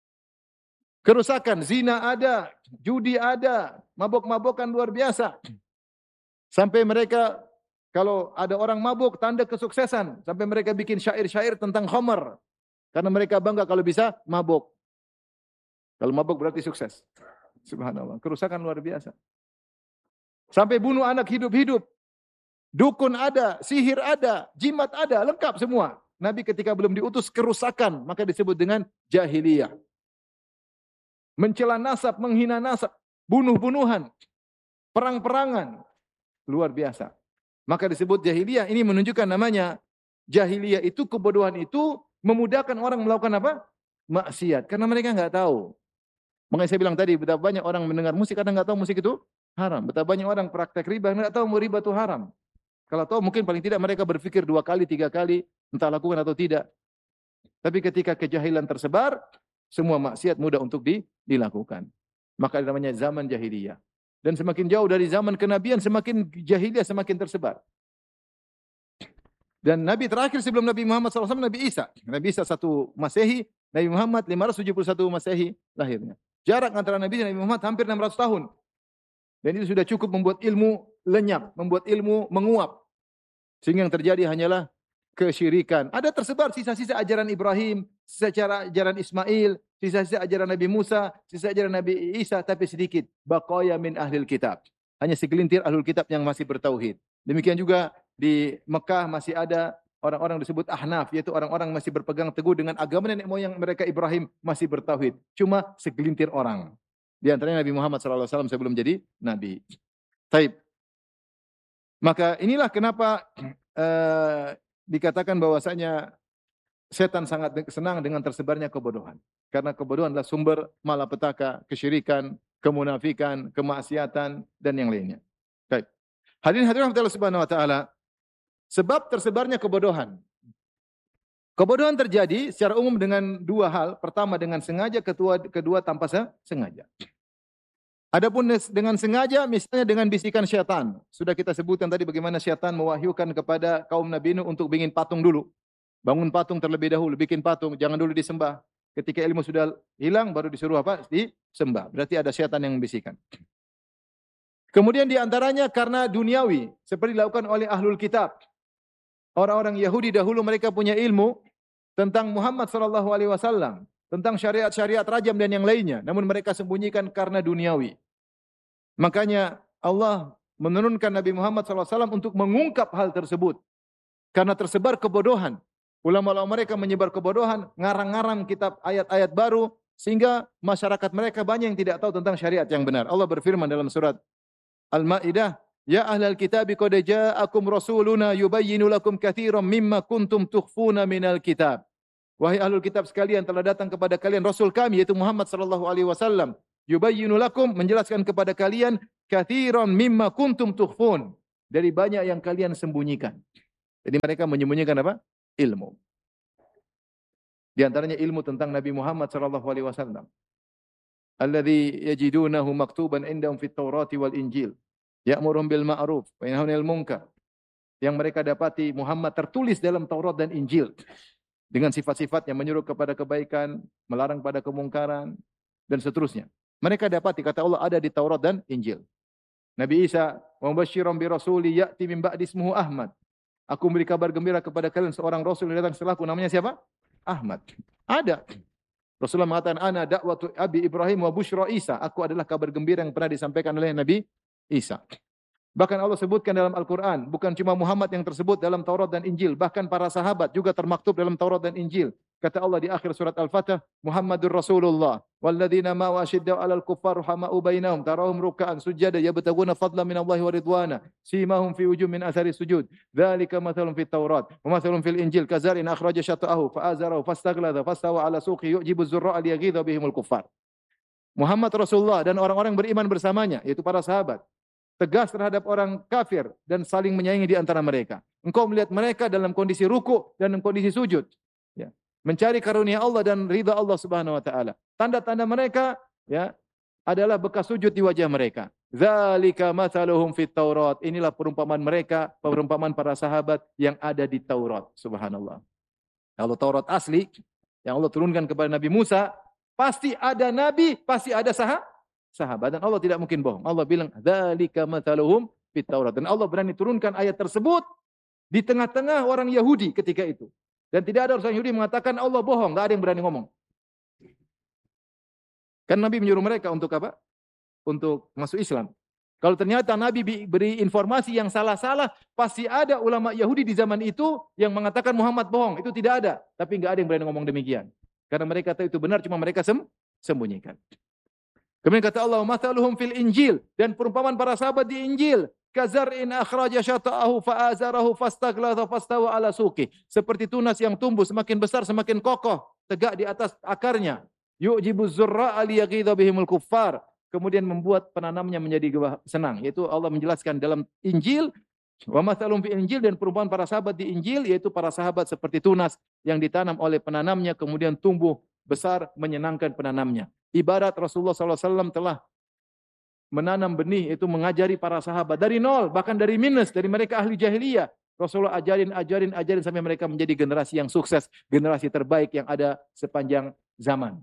Speaker 1: Kerusakan, zina ada, judi ada, mabok-mabokan luar biasa. Sampai mereka, kalau ada orang mabuk, tanda kesuksesan. Sampai mereka bikin syair-syair tentang khamar. Karena mereka bangga kalau bisa mabuk. Kalau mabuk berarti sukses. Subhanallah, kerusakan luar biasa. Sampai bunuh anak hidup-hidup. Dukun ada, sihir ada, jimat ada, lengkap semua. Nabi ketika belum diutus kerusakan, maka disebut dengan jahiliyah. Mencela nasab, menghina nasab, bunuh-bunuhan, perang-perangan, luar biasa. Maka disebut jahiliyah. Ini menunjukkan namanya jahiliyah itu, kebodohan itu memudahkan orang melakukan apa? Maksiat. Karena mereka enggak tahu. Makanya saya bilang tadi, betapa banyak orang mendengar musik, kadang enggak tahu musik itu haram. Betapa banyak orang praktek riba, enggak tahu riba itu haram. Kalau tahu mungkin paling tidak mereka berpikir 2 kali, 3 kali, entah lakukan atau tidak. Tapi ketika kejahilan tersebar, semua maksiat mudah untuk dilakukan. Maka namanya zaman jahiliyah. Dan semakin jauh dari zaman kenabian, semakin jahiliyah semakin tersebar. Dan Nabi terakhir sebelum Nabi Muhammad SAW, Nabi Isa. Nabi Isa 1 Masehi, Nabi Muhammad 571 Masehi lahirnya. Jarak antara Nabi dan Nabi Muhammad hampir 600 tahun. Dan itu sudah cukup membuat ilmu lenyap, membuat ilmu menguap. Sehingga yang terjadi hanyalah kesyirikan. Ada tersebar sisa-sisa ajaran Ibrahim, sisa ajaran Ismail, sisa-sisa ajaran Nabi Musa, sisa ajaran Nabi Isa, tapi sedikit. Baqaya min ahlil kitab. Hanya segelintir ahlul kitab yang masih bertauhid. Demikian juga di Mekah masih ada orang-orang disebut Ahnaf, yaitu orang-orang masih berpegang teguh dengan agama nenek moyang mereka Ibrahim, masih bertauhid. Cuma segelintir orang. Di antaranya Nabi Muhammad SAW sebelum jadi Nabi. Taib. Maka inilah kenapa dikatakan bahwasanya setan sangat senang dengan tersebarnya kebodohan. Karena kebodohan adalah sumber malapetaka, kesyirikan, kemunafikan, kemaksiatan, dan yang lainnya. Baik. Hadirin Allah Subhanahu wa taala, sebab tersebarnya kebodohan. Kebodohan terjadi secara umum dengan 2 hal. Pertama dengan sengaja, kedua tanpa sengaja. Adapun dengan sengaja, misalnya dengan bisikan syaitan. Sudah kita sebutkan tadi bagaimana syaitan mewahyukan kepada kaum Nabi Nuh untuk bikin patung dulu. Bangun patung terlebih dahulu, bikin patung, jangan dulu disembah. Ketika ilmu sudah hilang, baru disuruh apa? Disembah. Berarti ada syaitan yang membisikkan. Kemudian di antaranya karena duniawi, seperti dilakukan oleh ahlul kitab. Orang-orang Yahudi dahulu mereka punya ilmu tentang Muhammad SAW. Tentang syariat-syariat rajam dan yang lainnya. Namun mereka sembunyikan karena duniawi. Makanya Allah menurunkan Nabi Muhammad SAW untuk mengungkap hal tersebut. Karena tersebar kebodohan. Ulama-ulama mereka menyebar kebodohan, ngarang-ngarang kitab ayat-ayat baru, sehingga masyarakat mereka banyak yang tidak tahu tentang syariat yang benar. Allah berfirman dalam surat Al-Ma'idah, Ya ahlal kitabi qad ja'akum rasuluna yubayyinu lakum katsiran mimma kuntum tukhfuna minal kitab. Wahai ahlul kitab sekalian, telah datang kepada kalian Rasul kami, yaitu Muhammad sallallahu alaihi wasallam, yubayyinu lakum, menjelaskan kepada kalian, katsiran mimma kuntum tukhfun, dari banyak yang kalian sembunyikan. Jadi mereka menyembunyikan apa? Ilmu. Di antaranya ilmu tentang Nabi Muhammad sallallahu alaihi wasallam. Alladzi yajidunahu maktuban indahum fit Taurati wal Injil. Ya'muruhum bil ma'ruf wa yanhauna 'anil munkar. Yang mereka dapati Muhammad tertulis dalam Taurat dan Injil dengan sifat-sifat yang menyuruh kepada kebaikan, melarang pada kemungkaran dan seterusnya. Mereka dapati, kata Allah, ada di Taurat dan Injil. Nabi Isa, wa mubasysyiran bi rasuli ya'ti min ba'di ismuhu Ahmad. Aku memberi kabar gembira kepada kalian seorang rasul yang datang setelahku, namanya siapa? Ahmad. Ada. Rasulullah mengatakan, ana da'watu Abi Ibrahim wa busyra Isa. Aku adalah kabar gembira yang pernah disampaikan oleh Nabi Isa. Bahkan Allah sebutkan dalam Al-Quran, bukan cuma Muhammad yang tersebut dalam Taurat dan Injil, bahkan para sahabat juga termaktub dalam Taurat dan Injil. Kata Allah di akhir surat Al-Fatah, Muhammadur Rasulullah, walladzina ma'u asyiddau 'alal kuffar rahama'u bainahum, tarahum ruk'an sujada yabtaguna fadlan minallahi wa ridwana, simahum fi wujuhihim min athari sujud. Dzalika mathalun fit Taurat, wa mathalun fil Injil, kazarin akhraja syata'ahu fa'azarahu fastaghlada fastawa 'ala suqi yu'jibu az-zurra'a liyaghidha bihimul kuffar. Muhammad Rasulullah dan orang-orang beriman bersamanya, yaitu para sahabat, tegas terhadap orang kafir dan saling menyayangi di antara mereka. Engkau melihat mereka dalam kondisi ruku dan dalam kondisi sujud, ya, mencari karunia Allah dan ridha Allah Subhanahu wa taala. Tanda-tanda mereka, ya, adalah bekas sujud di wajah mereka. Dzalika mathaluhum fit Taurat. Inilah perumpamaan mereka, perumpamaan para sahabat yang ada di Taurat. Subhanallah. Kalau Taurat asli yang Allah turunkan kepada Nabi Musa, pasti ada nabi, pasti ada sahabat, dan Allah tidak mungkin bohong. Allah bilang, dzalika mathaluhum fit Taurat. Dan Allah berani turunkan ayat tersebut di tengah-tengah orang Yahudi ketika itu. Dan tidak ada orang Yahudi mengatakan Allah bohong, enggak ada yang berani ngomong. Kan Nabi menyuruh mereka untuk apa? Untuk masuk Islam. Kalau ternyata Nabi beri informasi yang salah-salah, pasti ada ulama Yahudi di zaman itu yang mengatakan Muhammad bohong. Itu tidak ada, tapi enggak ada yang berani ngomong demikian. Karena mereka tahu itu benar, cuma mereka sembunyikan. Kemudian kata Allah, mathaluhum fil Injil, dan perumpamaan para sahabat di Injil, kazar'in akhraja syata'ahu fa'azarahu fastaghladha fastawa 'ala suqi. Seperti tunas yang tumbuh semakin besar semakin kokoh, tegak di atas akarnya. Yu'jibu zurra'a liyaghidha bihimul kuffar. Kemudian membuat penanamnya menjadi senang. Yaitu Allah menjelaskan dalam Injil, wa mathaluhum fil Injil, dan perumpamaan para sahabat di Injil, yaitu para sahabat seperti tunas yang ditanam oleh penanamnya kemudian tumbuh besar menyenangkan penanamnya. Ibarat Rasulullah SAW telah menanam benih, itu mengajari para sahabat dari nol, bahkan dari minus, dari mereka ahli jahiliyah. Rasulullah ajarin sampai mereka menjadi generasi yang sukses, generasi terbaik yang ada sepanjang zaman.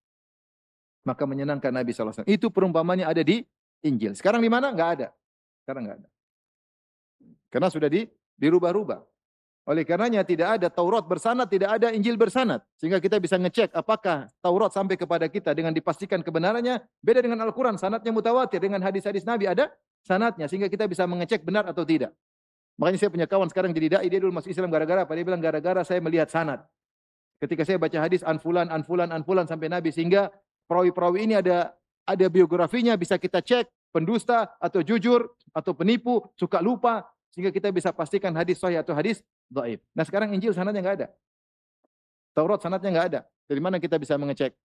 Speaker 1: Maka menyenangkan Nabi SAW. Itu perumpamannya ada di Injil. Sekarang di mana? Enggak ada. Sekarang enggak ada. Karena sudah dirubah-rubah. Oleh karenanya tidak ada Taurat bersanad, tidak ada Injil bersanad. Sehingga kita bisa ngecek apakah Taurat sampai kepada kita dengan dipastikan kebenarannya. Beda dengan Al-Quran, sanadnya mutawatir. Dengan hadis-hadis Nabi ada sanadnya. Sehingga kita bisa mengecek benar atau tidak. Makanya saya punya kawan sekarang jadi da'i, dia dulu masuk Islam gara-gara apa? Dia bilang gara-gara saya melihat sanad. Ketika saya baca hadis an-fulan sampai Nabi. Sehingga perawi-perawi ini ada biografinya, bisa kita cek. Pendusta atau jujur atau penipu, suka lupa. Sehingga kita bisa pastikan hadis sahih atau hadis dhaif. Nah sekarang Injil sanadnya enggak ada. Taurat sanadnya enggak ada. Dari mana kita bisa mengecek?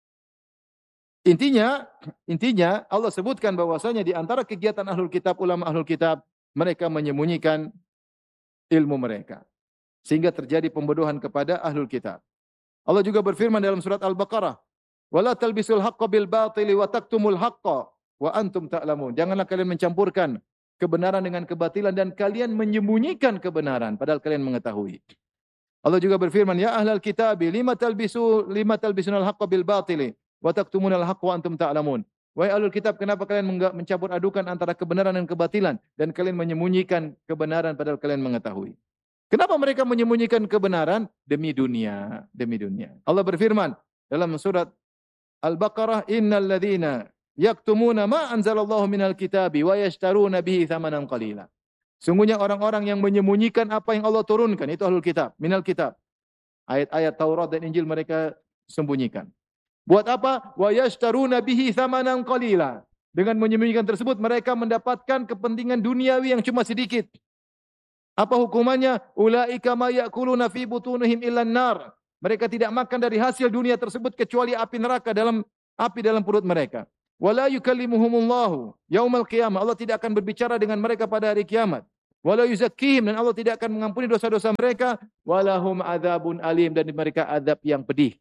Speaker 1: Intinya Allah sebutkan bahwasanya di antara kegiatan ahlul kitab, ulama ahlul kitab, mereka menyembunyikan ilmu mereka. Sehingga terjadi pembodohan kepada ahlul kitab. Allah juga berfirman dalam surat Al-Baqarah, "Wala talbisul haqqo bil batili wa taktumul haqqo wa antum ta'lamun." Janganlah kalian mencampurkan kebenaran dengan kebatilan dan kalian menyembunyikan kebenaran padahal kalian mengetahui. Allah juga berfirman, "Ya ahlal kitab, lima talbisunal haqqo bil batili wa taktumunal haqqo wa antum ta'lamun." Wahai ahlul kitab, kenapa kalian mencampur adukan antara kebenaran dan kebatilan dan kalian menyembunyikan kebenaran padahal kalian mengetahui? Kenapa mereka menyembunyikan kebenaran? Demi dunia. Allah berfirman dalam surat Al-Baqarah, "Innal ladzina yaktumuna ma anzalallahu minal kitabi wa yashtaruna bihi thamanan qalila." Sungguhnya orang-orang yang menyembunyikan apa yang Allah turunkan, itu ahlul kitab, minal kitab. Ayat-ayat Taurat dan Injil mereka sembunyikan. Buat apa? Wa yashtaruna bihi thamanan qalila. Dengan menyembunyikan tersebut mereka mendapatkan kepentingan duniawi yang cuma sedikit. Apa hukumannya? Ulaika ma ya'kuluna fi butunihim illan nar. Mereka tidak makan dari hasil dunia tersebut kecuali api neraka dalam perut mereka. Wala yukallimuhumullahu yaumal qiyamah. Allah tidak akan berbicara dengan mereka pada hari kiamat. Wala yuzakkihim, dan Allah tidak akan mengampuni dosa-dosa mereka. Walahum adzabun alim, dan mereka azab yang pedih.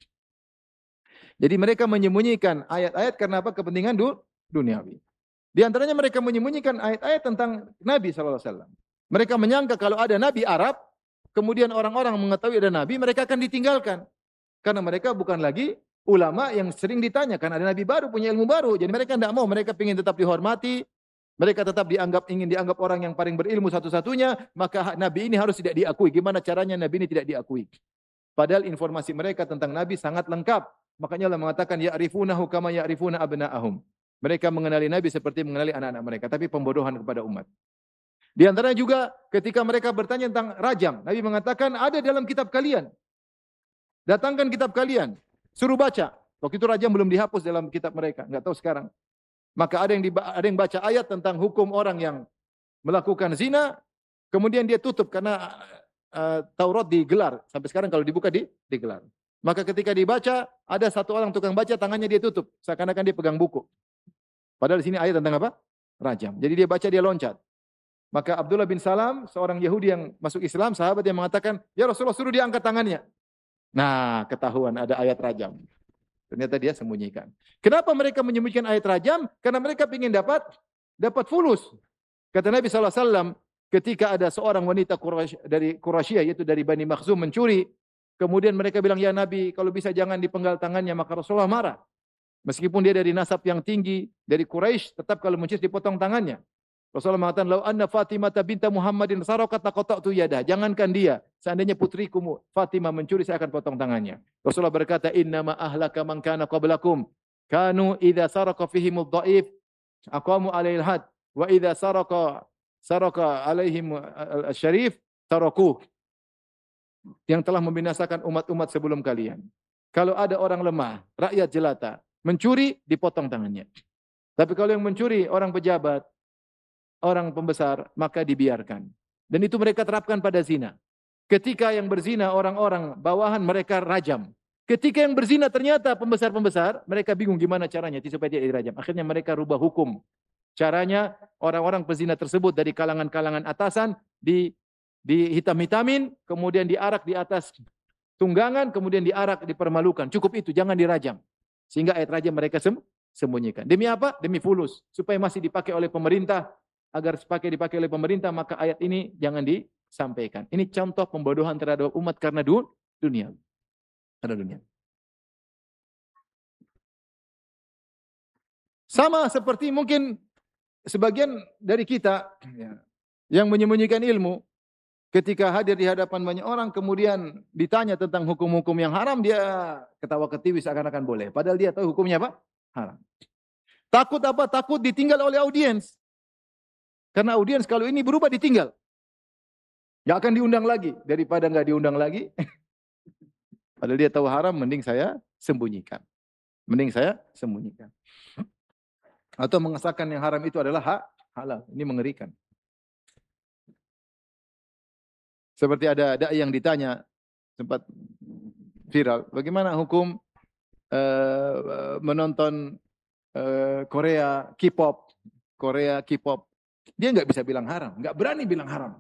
Speaker 1: Jadi mereka menyembunyikan ayat-ayat karena apa? Kepentingan duniawi. Di antaranya mereka menyembunyikan ayat-ayat tentang Nabi SAW. Mereka menyangka kalau ada Nabi Arab, kemudian orang-orang mengetahui ada Nabi, mereka akan ditinggalkan. Karena mereka bukan lagi ulama yang sering ditanya, kan ada Nabi baru, punya ilmu baru. Jadi mereka tidak mau, mereka ingin tetap dihormati, mereka tetap ingin dianggap orang yang paling berilmu satu-satunya, maka Nabi ini harus tidak diakui. Gimana caranya Nabi ini tidak diakui? Padahal informasi mereka tentang Nabi sangat lengkap. Makanya Allah mengatakan, ya'rifunahu kama ya'rifuna abna'ahum. Mereka mengenali Nabi seperti mengenali anak-anak mereka, tapi pembodohan kepada umat. Di antaranya juga ketika mereka bertanya tentang rajam, Nabi mengatakan ada dalam kitab kalian. Datangkan kitab kalian, suruh baca. Waktu itu rajam belum dihapus dalam kitab mereka, enggak tahu sekarang. Maka ada yang baca ayat tentang hukum orang yang melakukan zina, kemudian dia tutup karena Taurat digelar. Sampai sekarang kalau dibuka digelar. Maka ketika dibaca, ada satu orang tukang baca, tangannya dia tutup, seakan-akan dia pegang buku. Padahal di sini ayat tentang apa? Rajam. Jadi dia baca, dia loncat. Maka Abdullah bin Salam, seorang Yahudi yang masuk Islam, sahabat yang mengatakan, ya Rasulullah, suruh dia angkat tangannya. Nah, ketahuan ada ayat rajam. Ternyata dia sembunyikan. Kenapa mereka menyembunyikan ayat rajam? Karena mereka ingin dapat fulus. Kata Nabi SAW, ketika ada seorang wanita dari Quraisy, yaitu dari Bani Makhzum, mencuri, kemudian mereka bilang, ya Nabi, kalau bisa jangan dipenggal tangannya, maka Rasulullah marah. Meskipun dia dari nasab yang tinggi, dari Quraisy, tetap kalau mencuri dipotong tangannya. Rasulullah mengatakan, "Lau anna Fatimah binta Muhammadin sarakat laqata'tu yadah." Jangankan dia, seandainya putriku Fatimah mencuri, saya akan potong tangannya. Rasulullah berkata, "Innama ahlaka man kana qablakum kanu idza saraka fihim ad-dha'if aqamu 'alaihi al-had wa idza saraka 'alaihim al-syarif tarakuh." Yang telah membinasakan umat-umat sebelum kalian. Kalau ada orang lemah, rakyat jelata, mencuri, dipotong tangannya. Tapi kalau yang mencuri orang pejabat, orang pembesar, maka dibiarkan. Dan itu mereka terapkan pada zina. Ketika yang berzina orang-orang bawahan, mereka rajam. Ketika yang berzina ternyata pembesar-pembesar, mereka bingung gimana caranya supaya dia dirajam. Akhirnya mereka rubah hukum. Caranya orang-orang pezina tersebut dari kalangan-kalangan atasan dihitam-hitamin, kemudian diarak di atas tunggangan, kemudian diarak, dipermalukan. Cukup itu, jangan dirajam. Sehingga ayat rajam mereka sembunyikan. Demi apa? Demi fulus. Supaya masih dipakai oleh pemerintah. Agar dipakai oleh pemerintah, maka ayat ini jangan disampaikan. Ini contoh pembodohan terhadap umat karena dunia. Karena dunia. Sama seperti mungkin sebagian dari kita yang menyembunyikan ilmu, ketika hadir di hadapan banyak orang, kemudian ditanya tentang hukum-hukum yang haram, dia ketawa-ketiwi seakan-akan boleh. Padahal dia tahu hukumnya apa? Haram. Takut apa? Takut ditinggal oleh audiens. Karena audiens kalau ini berubah ditinggal. Nggak akan diundang lagi. Daripada nggak diundang lagi. Padahal dia tahu haram, mending saya sembunyikan. Atau mengesahkan yang haram itu adalah halal. Ini mengerikan. Seperti ada dai yang ditanya, sempat viral, bagaimana hukum menonton Korea K-pop. Dia nggak bisa bilang haram, nggak berani bilang haram.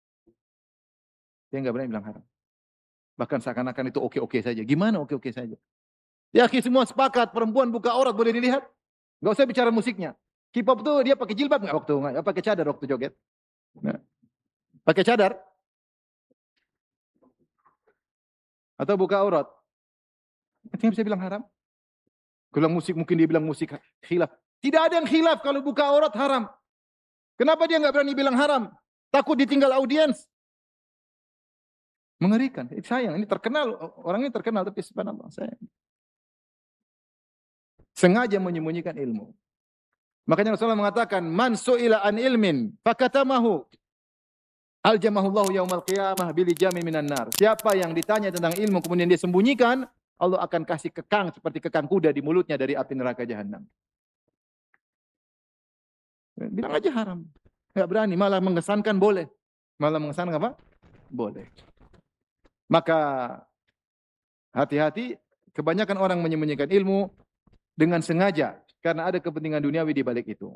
Speaker 1: Bahkan seakan-akan itu oke-oke saja. Gimana oke-oke saja? Ya, semua sepakat perempuan buka aurat boleh dilihat. Nggak usah bicara musiknya. K-pop tuh dia pakai jilbab nggak waktu nggak? Pakai cadar waktu joget. Nah, pakai cadar atau buka aurat? Dia bisa bilang haram. Kalau musik mungkin dia bilang musik khilaf. Tidak ada yang khilaf kalau buka aurat haram. Kenapa dia nggak berani bilang haram? Takut ditinggal audiens. Mengerikan. Sayang, ini terkenal, orang ini terkenal tapi subhanallah, sayang. Sengaja menyembunyikan ilmu. Makanya Rasulullah mengatakan, "Man su'ila an ilmin fakatamahu aljamahullahu yaumal qiyamah bilijamin minan nar." Siapa yang ditanya tentang ilmu kemudian dia sembunyikan, Allah akan kasih kekang seperti kekang kuda di mulutnya dari api neraka jahanam. Bilang aja haram. Enggak berani, malah mengesankan boleh. Malah mengesankan apa? Boleh. Maka hati-hati, kebanyakan orang menyembunyikan ilmu dengan sengaja. karena ada kepentingan duniawi di balik itu.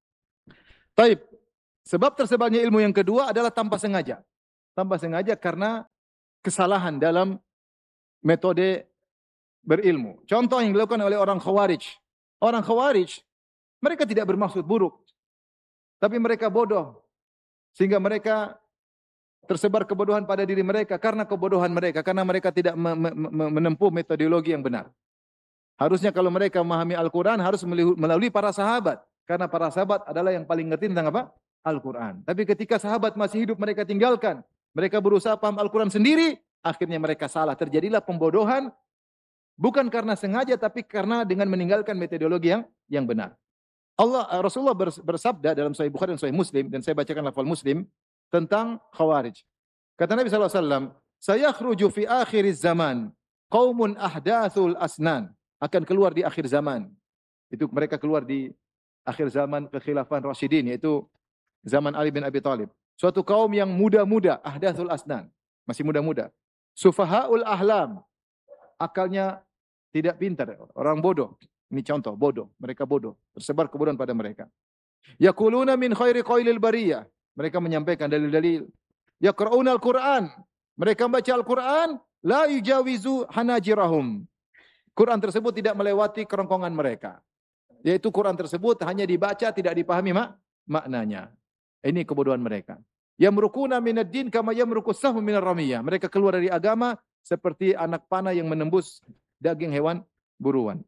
Speaker 1: Taib. Sebab tersebarnya ilmu yang kedua adalah tanpa sengaja. Tanpa sengaja karena kesalahan dalam metode berilmu. Contoh yang dilakukan oleh orang Khawarij. Orang Khawarij, mereka tidak bermaksud buruk, tapi mereka bodoh. Sehingga mereka tersebar kebodohan pada diri mereka karena kebodohan mereka, karena mereka tidak menempuh metodologi yang benar. Harusnya kalau mereka memahami Al-Quran harus melalui para sahabat, karena para sahabat adalah yang paling ngerti tentang apa? Al-Quran. Tapi ketika sahabat masih hidup mereka tinggalkan, mereka berusaha paham Al-Quran sendiri, akhirnya mereka salah. Terjadilah pembodohan, bukan karena sengaja, tapi karena dengan meninggalkan metodologi yang benar. Rasulullah bersabda dalam Sahih Bukhari dan Sahih Muslim, dan saya bacakan lafal Muslim, tentang Khawarij. Kata Nabi SAW, sayakhruju fi akhiriz zaman, qaumun ahdathul asnan. Akan keluar di akhir zaman. Itu mereka keluar di akhir zaman kekhilafan Rasyidin, yaitu zaman Ali bin Abi Thalib. Suatu kaum yang muda-muda, ahdathul asnan. Masih muda-muda. Sufahaul ahlam. Akalnya tidak pintar, orang bodoh. Ini contoh, bodoh. Mereka bodoh. Tersebar kebodohan pada mereka. Yaquluna min khairi qailil bariyah. Mereka menyampaikan dalil-dalil. Yaqra'una al-Qur'an. Mereka membaca Al-Quran. La yujawizu hanajirahum. Quran tersebut tidak melewati kerongkongan mereka. Yaitu Quran tersebut hanya dibaca, tidak dipahami maknanya. Ini kebodohan mereka. Yamrukuna minad din kama yamrukus sahmu minar ramiyah. Mereka keluar dari agama seperti anak panah yang menembus daging hewan buruan.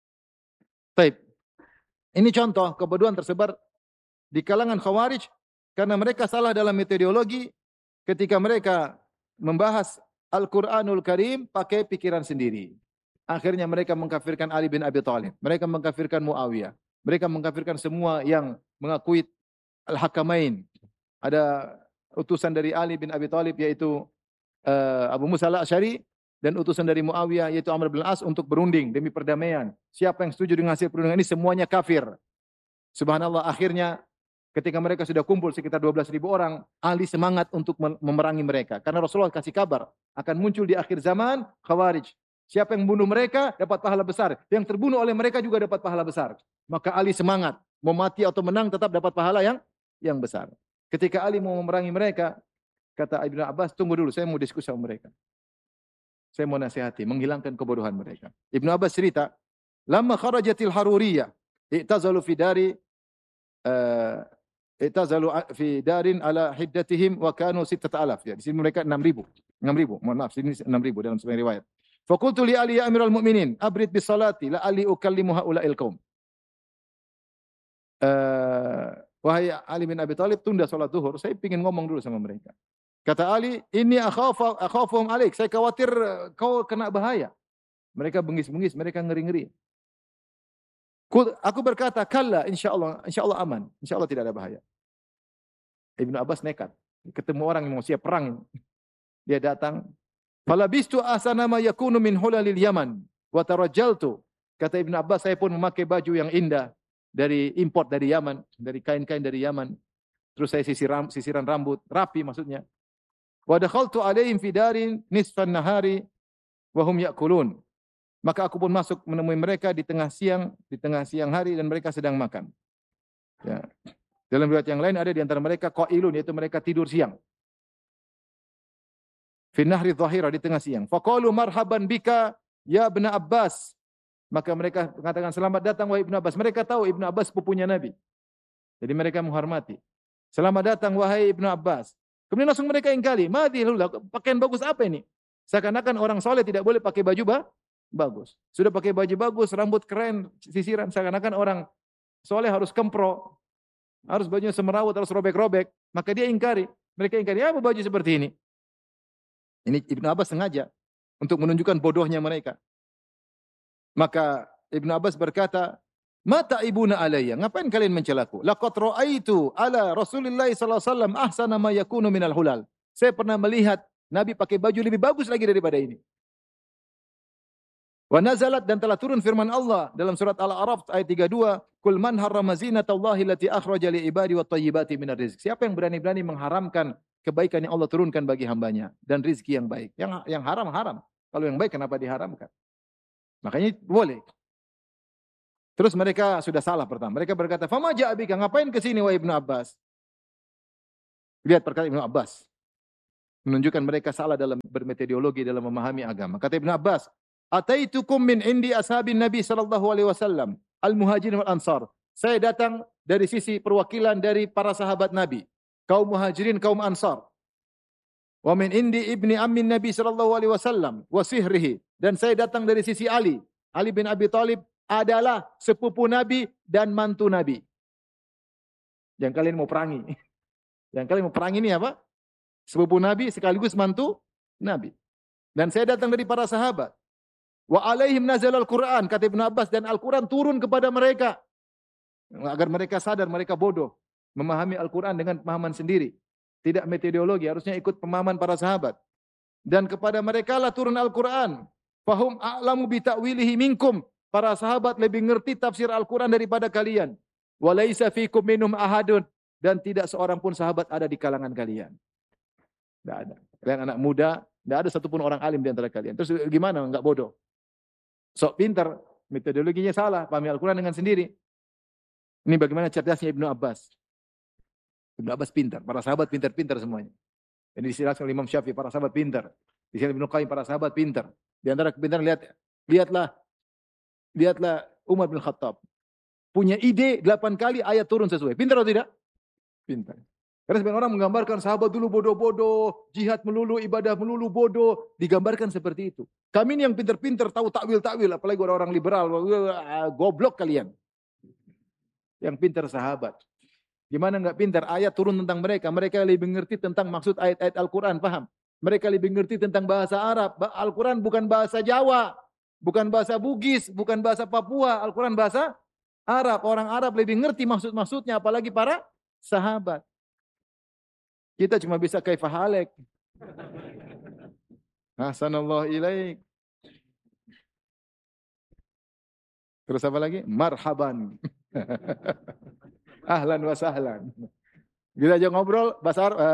Speaker 1: Baik. Ini contoh kebodohan tersebar di kalangan Khawarij karena mereka salah dalam metodologi ketika mereka membahas Al-Qur'anul Karim pakai pikiran sendiri. Akhirnya mereka mengkafirkan Ali bin Abi Thalib, mereka mengkafirkan Muawiyah, mereka mengkafirkan semua yang mengakui Al-Hakamain. Ada utusan dari Ali bin Abi Thalib yaitu Abu Musa al-Asy'ari, dan utusan dari Muawiyah yaitu Amr bin Al-As untuk berunding demi perdamaian. Siapa yang setuju dengan hasil perundingan ini semuanya kafir. Subhanallah, akhirnya ketika mereka sudah kumpul sekitar 12.000 orang, Ali semangat untuk memerangi mereka. Karena Rasulullah kasih kabar akan muncul di akhir zaman Khawarij. Siapa yang membunuh mereka dapat pahala besar. Yang terbunuh oleh mereka juga dapat pahala besar. Maka Ali semangat, mau mati atau menang tetap dapat pahala yang besar. Ketika Ali mau memerangi mereka, kata Ibnu Abbas, tunggu dulu, saya mau diskusi sama mereka. Saya mau nasihati, menghilangkan kebodohan mereka. Ibnu Abbas cerita, "Lamma kharajatil Haruriyah, i'tazalu fi darin ala hiddatihim wa kanu 6,000." Ya, di sini mereka 6.000. 6.000, mohon maaf, sini 6.000 dalam sebagian riwayat. Fa qultu li Ali ya Amirul Mukminin, abrid bis salati la ali ukallimu haula'il qaum. Wahai Ali bin Abi Thalib, tunda salat zuhur, saya ingin ngomong dulu sama mereka. Kata Ali, ini akhafuhum alaik. Saya khawatir kau kena bahaya. Mereka bengis-bengis, mereka ngeri-ngeri. Aku berkata, kalla, insyaallah aman. Insyaallah tidak ada bahaya. Ibnu Abbas nekat. Ketemu orang yang mau siap perang. Dia datang. Falabistu asana ma yakunu min hulalil Yaman. Wa tarajjaltu. Kata Ibnu Abbas, saya pun memakai baju yang indah. Dari import dari Yaman. Dari kain-kain dari Yaman. Terus saya sisiran rambut. Rapi maksudnya. Wa dakhaltu alaihim fi darin nisfan nahari wa hum ya'kulun. Maka aku pun masuk menemui mereka di tengah siang hari dan mereka sedang makan. Ya. Dalam riwayat yang lain ada di antara mereka qailun, yaitu mereka tidur siang. Fi nahri dhahira, di tengah siang. Faqalu marhaban bika ya Ibnu Abbas. Maka mereka mengatakan selamat datang wahai Ibnu Abbas. Mereka tahu Ibnu Abbas sepupunya Nabi. Jadi mereka menghormati. Selamat datang wahai Ibnu Abbas. Kemudian langsung mereka ingkari, pakaian bagus apa ini? Seakan-akan orang soleh tidak boleh pakai baju bagus. Sudah pakai baju bagus, rambut keren, sisiran. Seakan-akan orang soleh harus kempro, harus bajunya semerawut, harus robek-robek. Maka dia ingkari. Mereka ingkari, apa baju seperti ini? Ini Ibnu Abbas sengaja untuk menunjukkan bodohnya mereka. Maka Ibnu Abbas berkata, mata ibuna alayya, ngapain kalian mencelaku? Laqad ra'aitu ala Rasulillah sallallahu alaihi wasallam ahsana ma yakunu minal hulal. Saya pernah melihat Nabi pakai baju lebih bagus lagi daripada ini. Wa nazalat, dan telah turun firman Allah dalam surat Al-A'raf ayat 32, "Qul man harrama zinatallahi allati akhraja li ibadi wat thayyibati minar rizq." Siapa yang berani-berani mengharamkan kebaikan yang Allah turunkan bagi hambanya dan rizki yang baik. Yang haram. Kalau yang baik kenapa diharamkan? Makanya boleh. Terus mereka sudah salah pertama. Mereka berkata, "Fama ja'a bika, ngapain ke sini wahai Ibnu Abbas?" Lihat perkataan Ibnu Abbas. Menunjukkan mereka salah dalam bermetodologi dalam memahami agama. Kata Ibnu Abbas, "Ataitukum min indi ashabin Nabi sallallahu alaihi wasallam, al-muhajirin wal ansar." Saya datang dari sisi perwakilan dari para sahabat Nabi, kaum muhajirin, kaum ansar. Wa min indi ibni ammin Nabi sallallahu alaihi wasallam wa sihrihi. Dan saya datang dari sisi Ali. Ali bin Abi Thalib adalah sepupu Nabi dan mantu Nabi. Yang kalian mau perangi. Yang kalian mau perangi ini apa? Sepupu Nabi sekaligus mantu Nabi. Dan saya datang dari para sahabat. Wa alaihim nazal al-Quran. Kata Ibnu Abbas, dan Al-Quran turun kepada mereka. Agar mereka sadar mereka bodoh. Memahami Al-Quran dengan pemahaman sendiri. Tidak metodologi, harusnya ikut pemahaman para sahabat. Dan kepada mereka lah turun Al-Quran. Fahum a'lamu bita'wilihi minkum. Para sahabat lebih ngerti tafsir Al-Quran daripada kalian. Wa laisa fikum minhum ahadun. Dan tidak seorang pun sahabat ada di kalangan kalian. Tidak ada. Kalian anak muda, tidak ada satupun orang alim di antara kalian. Terus gimana? Enggak bodoh. Sok pintar, metodologinya salah, pahami Al-Quran dengan sendiri. Ini bagaimana cerdasnya Ibnu Abbas. Ibnu Abbas pintar, para sahabat pintar-pintar semuanya. Ini dijelaskan oleh Imam Syafi'i, para sahabat pintar. Di sini Ibnu Qayyim, para sahabat pintar. Di antara kepintaran lihatlah Umar bin Khattab. Punya ide 8 kali ayat turun sesuai. Pintar atau tidak? Pintar. Karena sebagian orang menggambarkan sahabat dulu bodoh-bodoh, jihad melulu, ibadah melulu, bodoh. Digambarkan seperti itu. Kami ini yang pintar-pintar tahu takwil-takwil, apalagi orang-orang liberal. Goblok kalian. Yang pintar sahabat. Gimana enggak pintar? Ayat turun tentang mereka. Mereka lebih mengerti tentang maksud ayat-ayat Al-Quran. Paham? Mereka lebih mengerti tentang bahasa Arab. Al-Quran bukan bahasa Jawa. Bukan bahasa Bugis. Bukan bahasa Papua. Al-Quran bahasa Arab. Orang Arab lebih mengerti maksud-maksudnya. Apalagi para sahabat. Kita cuma bisa kaifa halek. Hasanallahu ilaik. Terus apa lagi? Marhaban. Ahlan wa sahlan. Kita aja ngobrol bahasa Arab.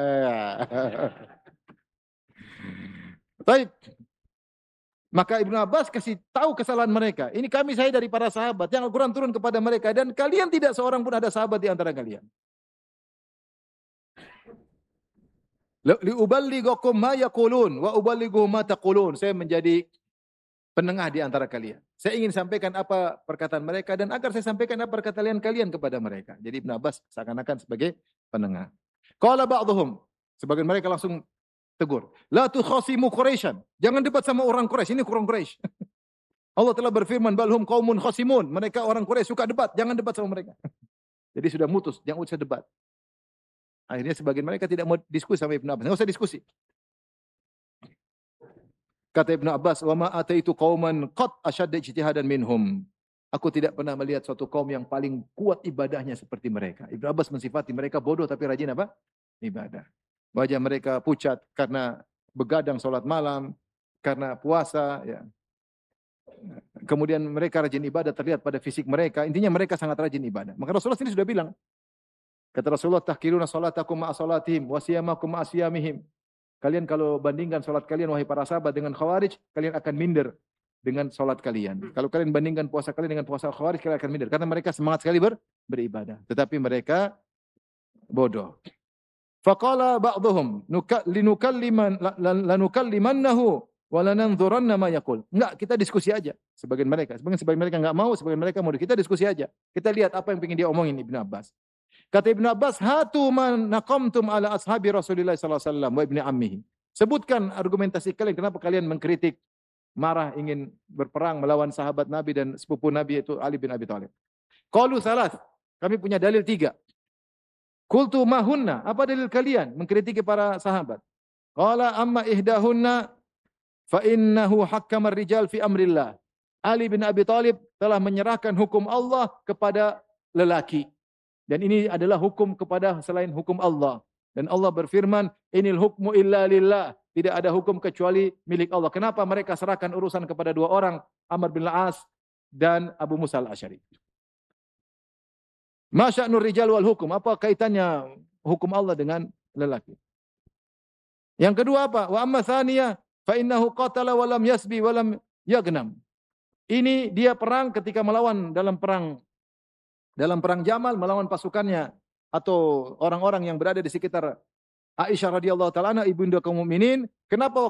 Speaker 1: Baik. Maka Ibnu Abbas kasih tahu kesalahan mereka. Ini kami saya dari para sahabat. Yang Al-Quran turun kepada mereka. Dan kalian tidak seorang pun ada sahabat di antara kalian. Liuballighakum ma yaqulun wa uballighu ma taqulun. Saya menjadi penengah di antara kalian. Saya ingin sampaikan apa perkataan mereka dan agar saya sampaikan apa perkataan kalian kepada mereka. Jadi Ibnu Abbas seakan-akan sebagai penengah. Qala ba'dhum, sebagian mereka langsung tegur. La tukhasimu Quraisyan. Jangan debat sama orang Quraisy. Ini orang Quraisy. Allah telah berfirman balhum qaumun khasimun. Mereka orang Quraisy suka debat, jangan debat sama mereka. Jadi sudah mutus, jangan usah debat. Akhirnya sebagian mereka tidak mau diskusi sama Ibnu Abbas. Enggak usah diskusi. Kata Ibnu Abbas, "Wa ma ataitu qauman qad ashadda ijtihadan minhum." Aku tidak pernah melihat suatu kaum yang paling kuat ibadahnya seperti mereka. Ibnu Abbas mensifati mereka bodoh tapi rajin apa? Ibadah. Wajah mereka pucat karena begadang salat malam, karena puasa, ya. Kemudian mereka rajin ibadah terlihat pada fisik mereka. Intinya mereka sangat rajin ibadah. Maka Rasulullah sendiri sudah bilang, kata Rasulullah, tahkiruna salatakum ma'a salatihim wa siyamakum ma'a siyamihim. Kalian kalau bandingkan salat kalian wahai para sahabat dengan Khawarij, kalian akan minder dengan salat kalian. Kalau kalian bandingkan puasa kalian dengan puasa Khawarij, kalian akan minder karena mereka semangat sekali beribadah, tetapi mereka bodoh. Faqala ba'dhum lanukallimannahu wa lananzuranna ma yaqul. Enggak, kita diskusi aja. Sebagian mereka mereka enggak mau, sebagian mereka mau. Kita diskusi aja. Kita lihat apa yang ingin dia omongin Ibnu Abbas. Kata Ibnu Abbas, hatu man naqamtum ala ashabi Rasulillah sallallahu alaihi wasallam wa ibni ammihi. Sebutkan argumentasi kalian kenapa kalian mengkritik, marah, ingin berperang melawan sahabat Nabi dan sepupu Nabi yaitu Ali bin Abi Thalib. Qalu salas. Kami punya dalil 3. Qultu mahunna, apa dalil kalian mengkritiki para sahabat? Qala amma ihdahunna fa innahu hakkama ar-rijal fi amrillah. Ali bin Abi Thalib telah menyerahkan hukum Allah kepada lelaki. Dan ini adalah hukum kepada selain hukum Allah. Dan Allah berfirman, inil hukmu illa lillah. Tidak ada hukum kecuali milik Allah. Kenapa mereka serahkan urusan kepada 2 orang, Amr bin Al-As dan Abu Musa Al-Asy'ari? Ma sya'nur rijal wal hukum? Apa kaitannya hukum Allah dengan lelaki? Yang kedua apa? Wa amma tsaniyah fa innahu qatala wa lam yasbi wa lam yagnam. Ini dia perang ketika melawan dalam perang Jamal melawan pasukannya atau orang-orang yang berada di sekitar Aisyah radhiyallahu taala anha ibunda kaum mukminin. Kenapa